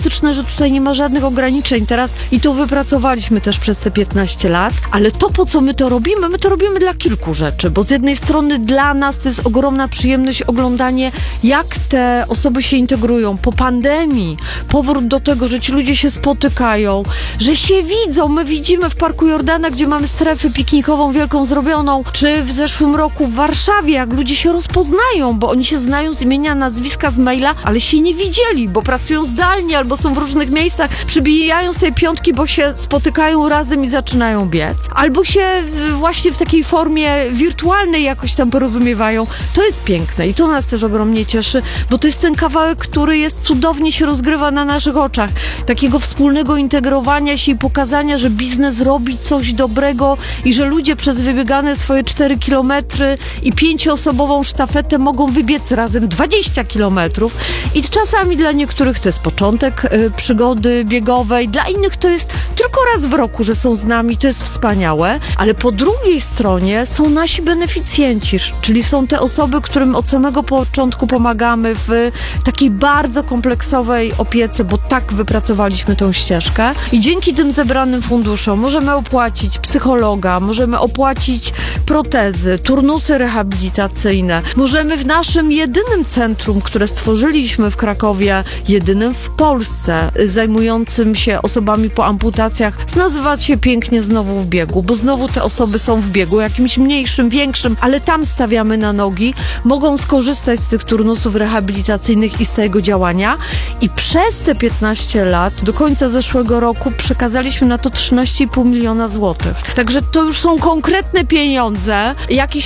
fantastyczne, że tutaj nie ma żadnych ograniczeń teraz i to wypracowaliśmy też przez te 15 lat, ale to, po co my to robimy dla kilku rzeczy, bo z jednej strony dla nas to jest ogromna przyjemność oglądanie, jak te osoby się integrują po pandemii, powrót do tego, że ci ludzie się spotykają, że się widzą. My widzimy w Parku Jordana, gdzie mamy strefę piknikową wielką zrobioną, czy w zeszłym roku w Warszawie, jak ludzie się rozpoznają, bo oni się znają z imienia, nazwiska, z maila, ale się nie widzieli, bo pracują zdalnie albo są w różnych miejscach, przybijają sobie piątki, bo się spotykają razem i zaczynają biec. Albo się właśnie w takiej formie wirtualnej jakoś tam porozumiewają. To jest piękne i to nas też ogromnie cieszy, bo to jest ten kawałek, który jest cudownie się rozgrywa na naszych oczach. Takiego wspólnego integrowania się i pokazania, że biznes robi coś dobrego i że ludzie przez wybiegane swoje 4 kilometry i 5-osobową sztafetę mogą wybiec razem 20 kilometrów i czasami dla niektórych to jest początek przygody biegowej, dla innych to jest tylko raz w roku, że są z nami, to jest wspaniałe, ale po drugiej stronie są nasi beneficjenci, czyli są te osoby, którym od samego początku pomagamy w takiej bardzo kompleksowej opiece, bo tak wypracowaliśmy tą ścieżkę i dzięki tym zebranym funduszom możemy opłacić psychologa, możemy opłacić protezy, turnusy rehabilitacyjne, możemy w naszym jedynym centrum, które stworzyliśmy w Krakowie, jedynym w Polsce, zajmującym się osobami po amputacjach, nazywać się pięknie Znowu w biegu, bo znowu te osoby są w biegu, jakimś mniejszym, większym, ale tam stawiamy na nogi, mogą skorzystać z tych turnusów rehabilitacyjnych i z tego działania i przez te 15 lat, do końca zeszłego roku przekazaliśmy na to 13,5 miliona złotych. Także to już są konkretne pieniądze, jakieś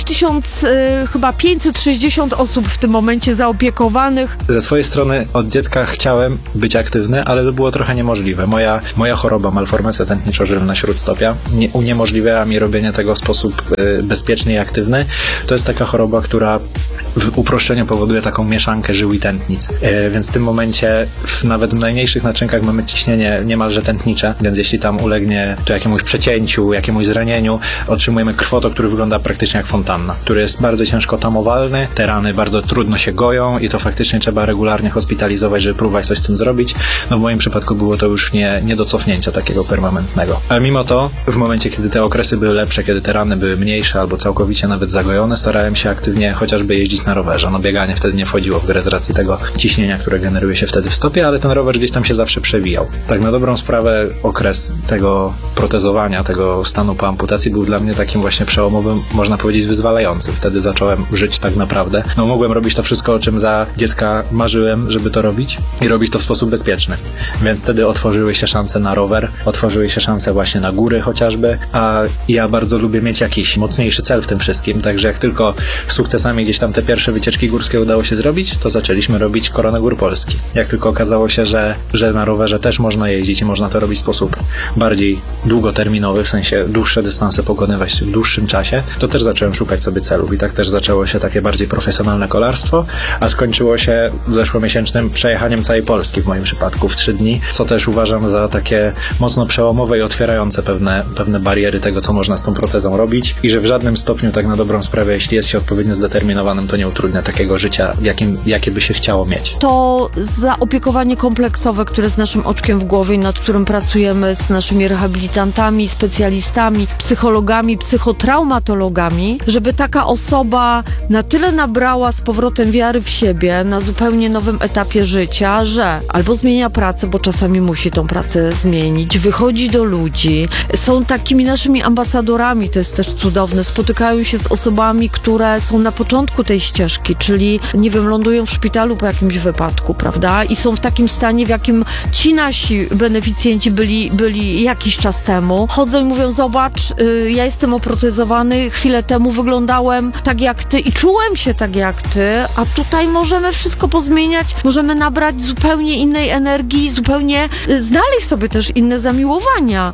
560 osób w tym momencie zaopiekowanych. Ze swojej strony od dziecka chciałem być aktywny, ale to było trochę niemożliwe. Moja choroba, malformacja tętniczo-żylna śródstopia, uniemożliwiała mi robienie tego w sposób bezpieczny i aktywny. To jest taka choroba, która w uproszczeniu powoduje taką mieszankę żył i tętnic. Więc w tym momencie nawet w najmniejszych naczynkach mamy ciśnienie niemalże tętnicze, więc jeśli tam ulegnie to jakiemuś przecięciu, jakiemuś zranieniu, otrzymujemy krwotok, który wygląda praktycznie jak fontanna, który jest bardzo ciężko tamowalny, te rany bardzo trudno się goją i to faktycznie trzeba regularnie hospitalizować, żeby próbować coś z tym zrobić. No w moim przypadku było to już nie do cofnięcia takiego permanentnego. Ale mimo to, w momencie, kiedy te okresy były lepsze, kiedy te rany były mniejsze albo całkowicie nawet zagojone, starałem się aktywnie chociażby jeździć na rowerze. No bieganie wtedy nie wchodziło w grę z racji tego ciśnienia, które generuje się wtedy w stopie, ale ten rower gdzieś tam się zawsze przewijał. Tak na dobrą sprawę okres tego protezowania, tego stanu po amputacji był dla mnie takim właśnie przełomowym, można powiedzieć wyzwalającym. Wtedy zacząłem żyć tak naprawdę. No mogłem robić to wszystko, o czym za dziecka marzyłem, żeby to robić i robić to w sposób bezpieczny. Więc wtedy otworzyły się szanse na rower, otworzyły się szanse właśnie na góry chociażby, a ja bardzo lubię mieć jakiś mocniejszy cel w tym wszystkim, także jak tylko sukcesami gdzieś tam te pierwsze wycieczki górskie udało się zrobić, to zaczęliśmy robić Koronę Gór Polski. Jak tylko okazało się, że na rowerze też można jeździć i można to robić w sposób bardziej długoterminowy, w sensie dłuższe dystanse pokonywać w dłuższym czasie, to też zacząłem szukać sobie celów i tak też zaczęło się takie bardziej profesjonalne kolarstwo, a skończyło się zeszłomiesięcznym przejechaniem całej Polski w moim przypadku w 3 dni, co też uważam za takie mocno przełomowe i otwierające pewne bariery tego, co można z tą protezą robić i że w żadnym stopniu tak na dobrą sprawę, jeśli jest się odpowiednio zdeterminowanym, to nie utrudnia takiego życia, jakie by się chciało mieć. To zaopiekowanie kompleksowe, które jest naszym oczkiem w głowie i nad którym pracujemy z naszymi rehabilitantami, specjalistami, psychologami, psychotraumatologami, żeby taka osoba na tyle nabrała z powrotem wiary w siebie na zupełnie nowym etapie życia, że albo zmienia pracę, bo czasami musi tą pracę zmienić, wychodzi do ludzi, są takimi naszymi ambasadorami, to jest też cudowne, spotykają się z osobami, które są na początku tej ścieżki, czyli nie wiem, lądują w szpitalu po jakimś wypadku, prawda? I są w takim stanie, w jakim ci nasi beneficjenci byli jakiś czas temu. Chodzą i mówią, zobacz, ja jestem oprotezowany, chwilę temu wyglądałem tak jak ty i czułem się tak jak ty, a tutaj możemy wszystko pozmieniać, możemy nabrać zupełnie innej energii, zupełnie znaleźć sobie też inne zamiłowania.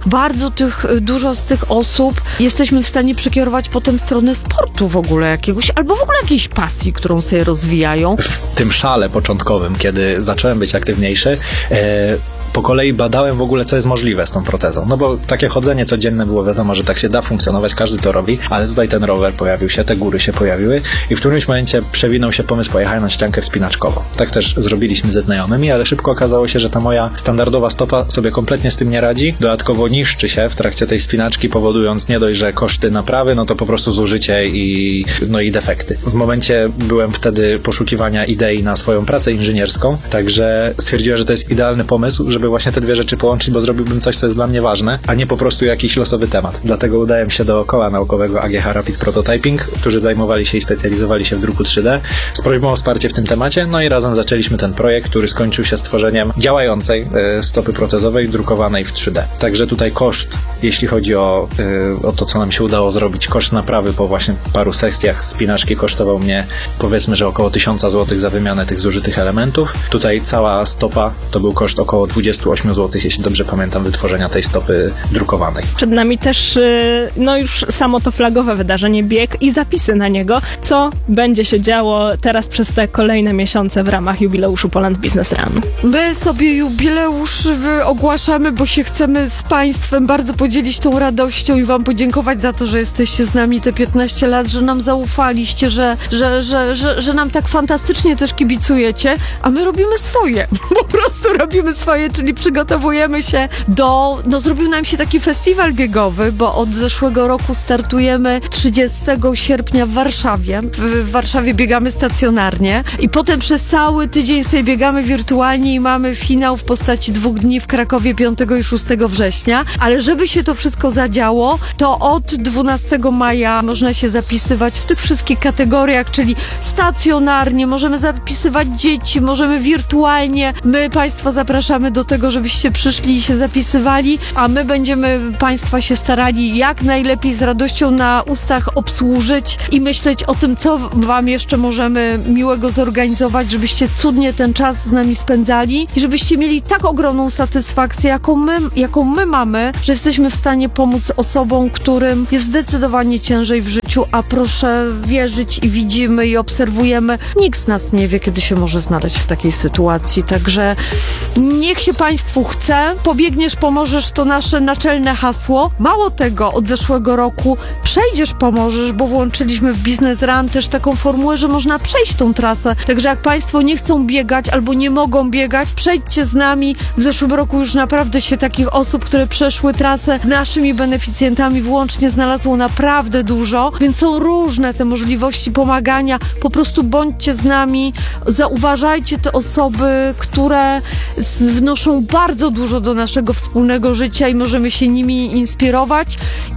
Dużo z tych osób jesteśmy w stanie przekierować potem w stronę sportu w ogóle jakiegoś, albo w ogóle jakiejś pasji, którą sobie rozwijają. W tym szale początkowym, kiedy zacząłem być aktywniejszy, po kolei badałem w ogóle, co jest możliwe z tą protezą. No bo takie chodzenie codzienne było wiadomo, że tak się da funkcjonować, każdy to robi, ale tutaj ten rower pojawił się, te góry się pojawiły i w którymś momencie przewinął się pomysł pojechania na ściankę wspinaczkową. Tak też zrobiliśmy ze znajomymi, ale szybko okazało się, że ta moja standardowa stopa sobie kompletnie z tym nie radzi. Dodatkowo niszczy się w trakcie tej wspinaczki, powodując nie dość, że koszty naprawy, no to po prostu zużycie i defekty. W momencie byłem wtedy poszukiwania idei na swoją pracę inżynierską, także stwierdziłem, że to jest idealny pomysł, żeby właśnie te dwie rzeczy połączyć, bo zrobiłbym coś, co jest dla mnie ważne, a nie po prostu jakiś losowy temat. Dlatego udałem się do koła naukowego AGH Rapid Prototyping, którzy zajmowali się i specjalizowali się w druku 3D, z prośbą o wsparcie w tym temacie, no i razem zaczęliśmy ten projekt, który skończył się stworzeniem działającej stopy protezowej, drukowanej w 3D. Także tutaj koszt, jeśli chodzi o to, co nam się udało zrobić, koszt naprawy po właśnie paru sekcjach spinaczki kosztował mnie, powiedzmy, że około 1000 zł za wymianę tych zużytych elementów. Tutaj cała stopa to był koszt około 28 zł, jeśli dobrze pamiętam, wytworzenia tej stopy drukowanej. Przed nami też już samo to flagowe wydarzenie, bieg i zapisy na niego. Co będzie się działo teraz przez te kolejne miesiące w ramach jubileuszu Poland Business Run? My sobie jubileusz ogłaszamy, bo się chcemy z Państwem bardzo podzielić tą radością i Wam podziękować za to, że jesteście z nami te 15 lat, że nam zaufaliście, że nam tak fantastycznie też kibicujecie, a my robimy swoje. Po prostu robimy swoje, czyli przygotowujemy się zrobił nam się taki festiwal biegowy, bo od zeszłego roku startujemy 30 sierpnia w Warszawie. W Warszawie biegamy stacjonarnie i potem przez cały tydzień sobie biegamy wirtualnie i mamy finał w postaci 2 dni w Krakowie 5 i 6 września, ale żeby się to wszystko zadziało, to od 12 maja można się zapisywać w tych wszystkich kategoriach, czyli stacjonarnie, możemy zapisywać dzieci, możemy wirtualnie. My Państwa zapraszamy do tego, żebyście przyszli i się zapisywali, a my będziemy Państwa się starali jak najlepiej z radością na ustach obsłużyć i myśleć o tym, co Wam jeszcze możemy miłego zorganizować, żebyście cudnie ten czas z nami spędzali i żebyście mieli tak ogromną satysfakcję, jaką my mamy, że jesteśmy w stanie pomóc osobom, którym jest zdecydowanie ciężej w życiu, a proszę wierzyć i widzimy i obserwujemy. Nikt z nas nie wie, kiedy się może znaleźć w takiej sytuacji, także niech się Państwu chce. Pobiegniesz, pomożesz, to nasze naczelne hasło. Mało tego, od zeszłego roku przejdziesz, pomożesz, bo włączyliśmy w Business Run też taką formułę, że można przejść tą trasę. Także jak Państwo nie chcą biegać albo nie mogą biegać, przejdźcie z nami. W zeszłym roku już naprawdę się takich osób, które przeszły trasę naszymi beneficjentami włącznie znalazło naprawdę dużo, więc są różne te możliwości pomagania. Po prostu bądźcie z nami, zauważajcie te osoby, które wnoszą bardzo dużo do naszego wspólnego życia i możemy się nimi inspirować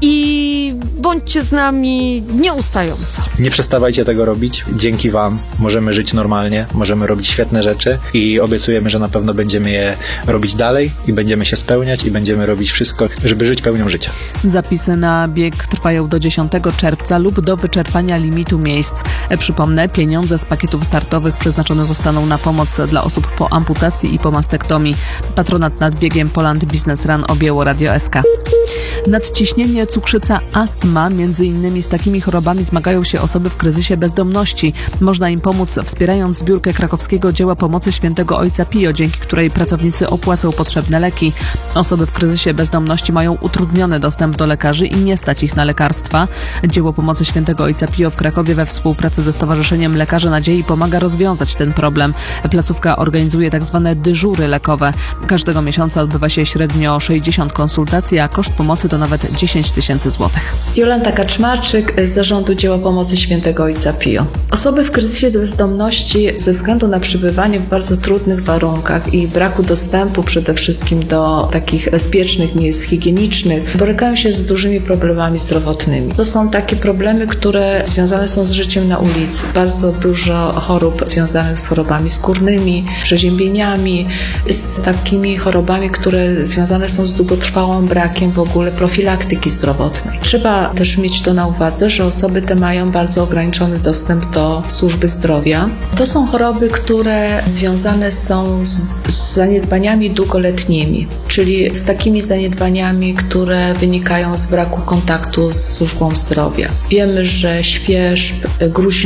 i bądźcie z nami nieustająco. Nie przestawajcie tego robić. Dzięki Wam możemy żyć normalnie, możemy robić świetne rzeczy i obiecujemy, że na pewno będziemy je robić dalej i będziemy się spełniać i będziemy robić wszystko, żeby żyć pełnią życia. Zapisy na bieg trwają do 10 czerwca lub do wyczerpania limitu miejsc. Przypomnę, pieniądze z pakietów startowych przeznaczone zostaną na pomoc dla osób po amputacji i po mastektomii. Patronat nad biegiem Poland Business Run objęło Radio SK. Nadciśnienie, cukrzyca, astma, między innymi z takimi chorobami zmagają się osoby w kryzysie bezdomności. Można im pomóc wspierając zbiórkę krakowskiego dzieła pomocy Świętego Ojca Pio, dzięki której pracownicy opłacą potrzebne leki. Osoby w kryzysie bezdomności mają utrudniony dostęp do lekarzy i nie stać ich na lekarstwa. Dzieło pomocy Świętego Ojca Pio w Krakowie we współpracy ze Stowarzyszeniem Lekarzy Nadziei pomaga rozwiązać ten problem. Placówka organizuje tzw. dyżury lekowe. Każdego miesiąca odbywa się średnio 60 konsultacji, a koszt pomocy to nawet 10 000 złotych. Jolanta Kaczmarczyk z Zarządu Dzieła Pomocy Świętego Ojca Pio. Osoby w kryzysie bezdomności ze względu na przebywanie w bardzo trudnych warunkach i braku dostępu przede wszystkim do takich bezpiecznych miejsc higienicznych borykają się z dużymi problemami zdrowotnymi. To są takie problemy, które związane są z życiem na ulicy. Bardzo dużo chorób związanych z chorobami skórnymi, przeziębieniami, z takimi chorobami, które związane są z długotrwałym brakiem w ogóle profilaktyki zdrowotnej. Trzeba też mieć to na uwadze, że osoby te mają bardzo ograniczony dostęp do służby zdrowia. To są choroby, które związane są z zaniedbaniami długoletnimi, czyli z takimi zaniedbaniami, które wynikają z braku kontaktu z służbą zdrowia. Wiemy, że świerzb,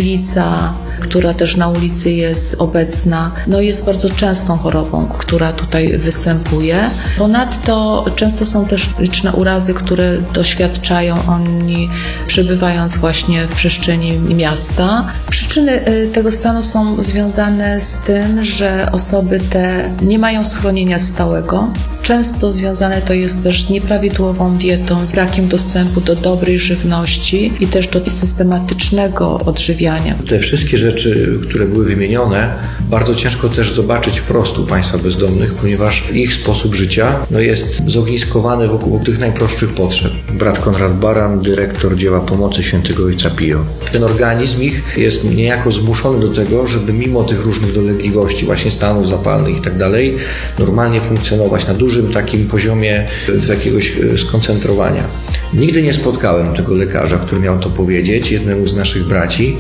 gruźlica, która też na ulicy jest obecna, jest bardzo częstą chorobą, która tutaj zazwyczaj występuje. Ponadto często są też liczne urazy, które doświadczają oni przebywając właśnie w przestrzeni miasta. Przyczyny tego stanu są związane z tym, że osoby te nie mają schronienia stałego. Często związane to jest też z nieprawidłową dietą, z brakiem dostępu do dobrej żywności i też do systematycznego odżywiania. Te wszystkie rzeczy, które były wymienione, bardzo ciężko też zobaczyć wprost u państwa bezdomnych, ponieważ ich sposób życia jest zogniskowany wokół tych najprostszych potrzeb. Brat Konrad Baran, dyrektor dzieła pomocy świętego Ojca Pio. Ten organizm ich jest niejako zmuszony do tego, żeby mimo tych różnych dolegliwości, właśnie stanów zapalnych i tak dalej, normalnie funkcjonować na dużym takim poziomie jakiegoś skoncentrowania. Nigdy nie spotkałem tego lekarza, który miał to powiedzieć, jednemu z naszych braci,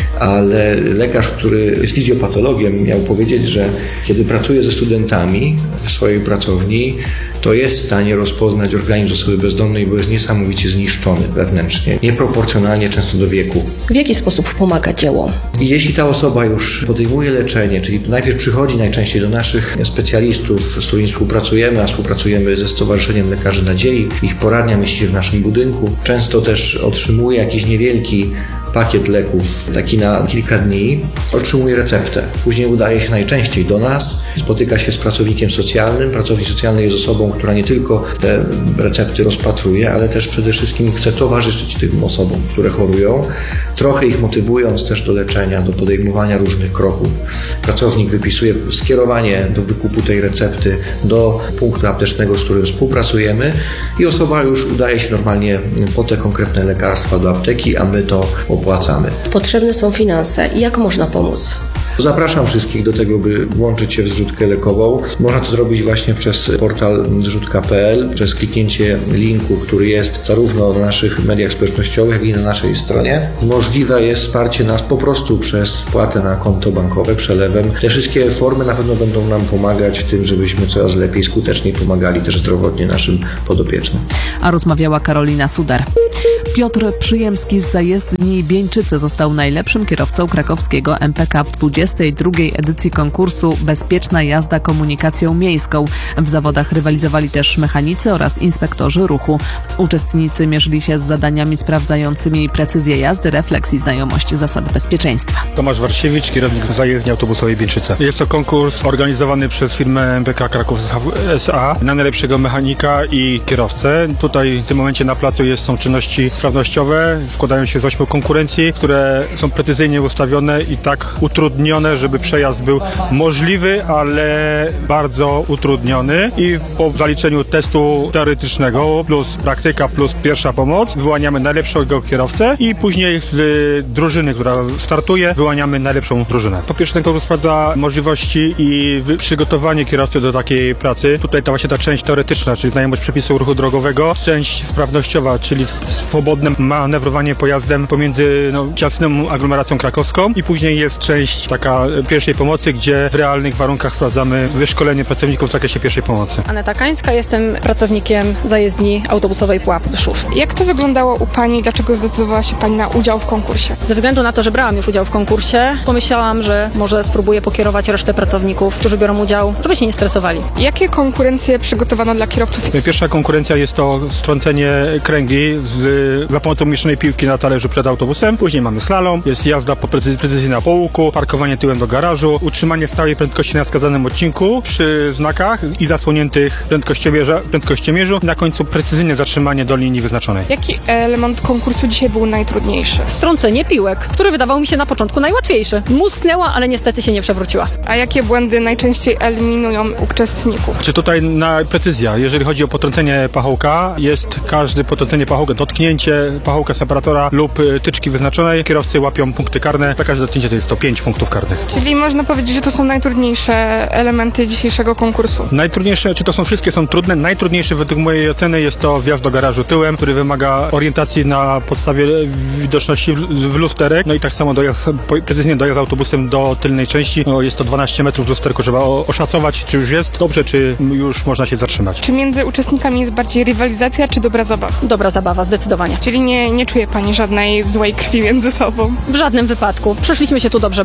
ale lekarz, który jest fizjopatologiem, miał powiedzieć, że kiedy pracuje ze studentami w swojej pracowni, to jest w stanie rozpoznać organizm osoby bezdomnej, bo jest niesamowicie zniszczony wewnętrznie, nieproporcjonalnie często do wieku. W jaki sposób pomaga dzieło? Jeśli ta osoba już podejmuje leczenie, czyli najpierw przychodzi najczęściej do naszych specjalistów, z którymi współpracujemy, a współpracujemy ze Stowarzyszeniem Lekarzy Nadziei, ich poradnia mieści się w naszym budynku, często też otrzymuje jakiś niewielki pakiet leków, taki na kilka dni, otrzymuje receptę. Później udaje się najczęściej do nas, spotyka się z pracownikiem socjalnym. Pracownik socjalny jest osobą, która nie tylko te recepty rozpatruje, ale też przede wszystkim chce towarzyszyć tym osobom, które chorują, trochę ich motywując też do leczenia, do podejmowania różnych kroków. Pracownik wypisuje skierowanie do wykupu tej recepty do punktu aptecznego, z którym współpracujemy i osoba już udaje się normalnie po te konkretne lekarstwa do apteki, a my to opłacamy. Potrzebne są finanse. Jak można pomóc? Zapraszam wszystkich do tego, by włączyć się w zrzutkę lekową. Można to zrobić właśnie przez portal zrzutka.pl, przez kliknięcie linku, który jest zarówno na naszych mediach społecznościowych, jak i na naszej stronie. Możliwe jest wsparcie nas po prostu przez wpłatę na konto bankowe, przelewem. Te wszystkie formy na pewno będą nam pomagać w tym, żebyśmy coraz lepiej, skuteczniej pomagali też zdrowotnie naszym podopiecznym. A rozmawiała Karolina Sudar. Piotr Przyjemski z zajezdni Bieńczycy został najlepszym kierowcą krakowskiego MPK w 22. edycji konkursu Bezpieczna jazda komunikacją miejską. W zawodach rywalizowali też mechanicy oraz inspektorzy ruchu. Uczestnicy mierzyli się z zadaniami sprawdzającymi precyzję jazdy, refleks i znajomość zasad bezpieczeństwa. Tomasz Warsiewicz, kierownik zajezdni autobusowej Bieńczyce. Jest to konkurs organizowany przez firmę MPK Kraków S.A. na najlepszego mechanika i kierowcę. Tutaj w tym momencie na placu są czynności sprawnościowe, składają się z 8 konkurencji, które są precyzyjnie ustawione i tak utrudnione, żeby przejazd był możliwy, ale bardzo utrudniony i po zaliczeniu testu teoretycznego plus praktyka plus pierwsza pomoc wyłaniamy najlepszego kierowcę i później z drużyny, która startuje, wyłaniamy najlepszą drużynę. Po pierwsze ten konkurs sprawdza możliwości i przygotowanie kierowcy do takiej pracy. Tutaj ta część teoretyczna, czyli znajomość przepisów ruchu drogowego, część sprawnościowa, czyli swobodne manewrowanie pojazdem pomiędzy ciasną aglomeracją krakowską i później jest część taka pierwszej pomocy, gdzie w realnych warunkach sprawdzamy wyszkolenie pracowników w zakresie pierwszej pomocy. Aneta Kańska, jestem pracownikiem zajezdni autobusowej Pułap-Byszów. Jak to wyglądało u Pani? Dlaczego zdecydowała się Pani na udział w konkursie? Ze względu na to, że brałam już udział w konkursie, pomyślałam, że może spróbuję pokierować resztę pracowników, którzy biorą udział, żeby się nie stresowali. Jakie konkurencje przygotowano dla kierowców? Pierwsza konkurencja jest to strącenie kręgli za pomocą umieszczonej piłki na talerzu przed autobusem. Później mamy slalom, jest jazda po precyzyjna po łuku, parkowanie tyłem do garażu, utrzymanie stałej prędkości na wskazanym odcinku przy znakach i zasłoniętych prędkościomierzu. Na końcu precyzyjne zatrzymanie do linii wyznaczonej. Jaki element konkursu dzisiaj był najtrudniejszy? Strącenie piłek, który wydawał mi się na początku najłatwiejszy. Musnęła, ale niestety się nie przewróciła. A jakie błędy najczęściej eliminują uczestników? Tutaj precyzja, jeżeli chodzi o potrącenie pachołka, jest każde potrącenie pachołka, dotknięcie pachołka separatora lub tyczki wyznaczonej. Kierowcy łapią punkty karne. Za każde dotknięcie to jest to 5 punktów karnych. Czyli można powiedzieć, że to są najtrudniejsze elementy dzisiejszego konkursu. Najtrudniejsze, wszystkie są trudne. Najtrudniejsze według mojej oceny jest to wjazd do garażu tyłem, który wymaga orientacji na podstawie widoczności w lusterek. No i tak samo precyzyjnie dojazd autobusem do tylnej części. Jest to 12 metrów w lusterku. Trzeba oszacować, czy już jest dobrze, czy już można się zatrzymać. Czy między uczestnikami jest bardziej rywalizacja, czy dobra zabawa? Dobra zabawa, zdecydowanie. Czyli nie czuje Pani żadnej złej krwi między sobą? W żadnym wypadku. Przyszliśmy się tu dobrze bawić.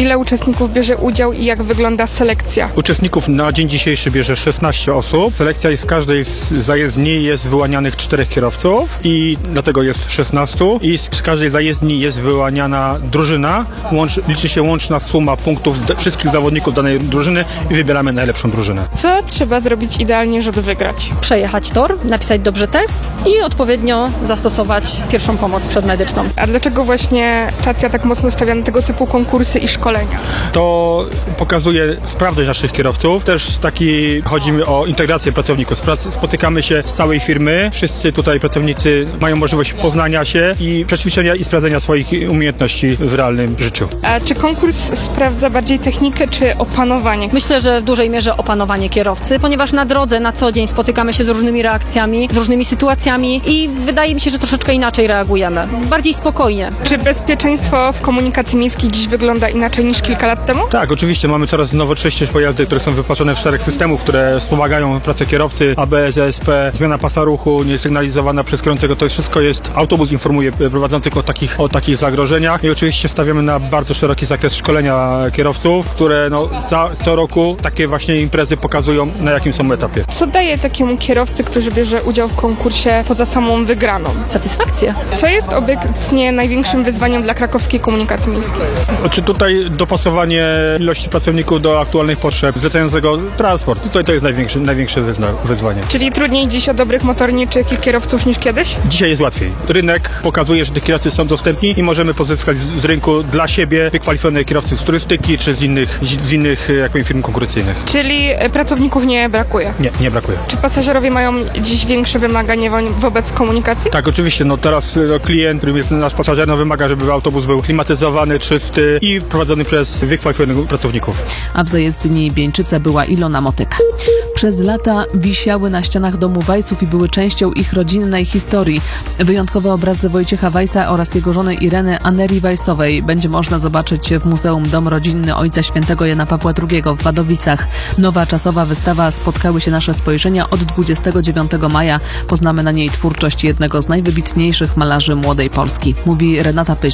Ile uczestników bierze udział i jak wygląda selekcja? Uczestników na dzień dzisiejszy bierze 16 osób. Selekcja jest z każdej z zajezdni, jest wyłanianych 4 kierowców i dlatego jest 16. I z każdej zajezdni jest wyłaniana drużyna. Liczy się łączna suma punktów wszystkich zawodników danej drużyny i wybieramy najlepszą drużynę. Co trzeba zrobić idealnie, żeby wygrać? Przejechać tor, napisać dobrze test i odpowiednio zastosować pierwszą pomoc przedmedyczną. A dlaczego właśnie stacja tak mocno stawia na tego typu konkursy i szkolenia? To pokazuje sprawność naszych kierowców. Też chodzimy o integrację pracowników. Spotykamy się z całej firmy. Wszyscy tutaj pracownicy mają możliwość poznania się i przećwiczenia i sprawdzenia swoich umiejętności w realnym życiu. A czy konkurs sprawdza bardziej technikę czy opanowanie? Myślę, że w dużej mierze opanowanie kierowcy, ponieważ na drodze na co dzień spotykamy się z różnymi reakcjami, z różnymi sytuacjami i wydaje mi się, że troszeczkę inaczej reagujemy. Bardziej spokojnie. Czy bezpieczeństwo w komunikacji miejskiej dziś wygląda inaczej niż kilka lat temu? Tak, oczywiście. Mamy coraz nowocześniejsze pojazdy, które są wyposażone w szereg systemów, które wspomagają pracę kierowcy, ABS, ESP, zmiana pasa ruchu, niesygnalizowana przez kierującego. To wszystko jest, autobus informuje prowadzących o takich zagrożeniach i oczywiście stawiamy na bardzo szeroki zakres szkolenia kierowców, które co roku takie właśnie imprezy pokazują, na jakim są etapie. Co daje takiemu kierowcy, który bierze udział w konkursie poza samą wygraną? Satysfakcję. Co jest obecnie największym wyzwaniem dla krakowskiej komunikacji miejskiej? Czy tutaj dopasowanie ilości pracowników do aktualnych potrzeb zlecającego transport? Tutaj to jest największe wyzwanie. Czyli trudniej dziś o dobrych motorniczych i kierowców niż kiedyś? Dzisiaj jest łatwiej. Rynek pokazuje, że tych kierowców są dostępni i możemy pozyskać z rynku dla siebie wykwalifikowanych kierowców z turystyki czy z innych jak powiem, firm konkurencyjnych. Czyli pracowników nie brakuje? Nie brakuje. Czy pasażerowie mają dziś większe wymagania wobec komunikacji? Tak, oczywiście. Teraz klient, którym jest nasz pasażer, wymaga, żeby autobus był klimatyzowany, czysty i prowadzony przez wykwalifikowanych pracowników. A w zajezdni Bieńczyce była Ilona Motyka. Przez lata wisiały na ścianach domu Weissów i były częścią ich rodzinnej historii. Wyjątkowe obrazy Wojciecha Weissa oraz jego żony Ireny Anerii Weissowej będzie można zobaczyć w Muzeum Dom Rodzinny Ojca Świętego Jana Pawła II w Wadowicach. Nowa czasowa wystawa Spotkały się nasze spojrzenia od 29 maja. Poznamy na niej twórczość jednego z najwybitniejszych malarzy młodej Polski, mówi Renata Pyź.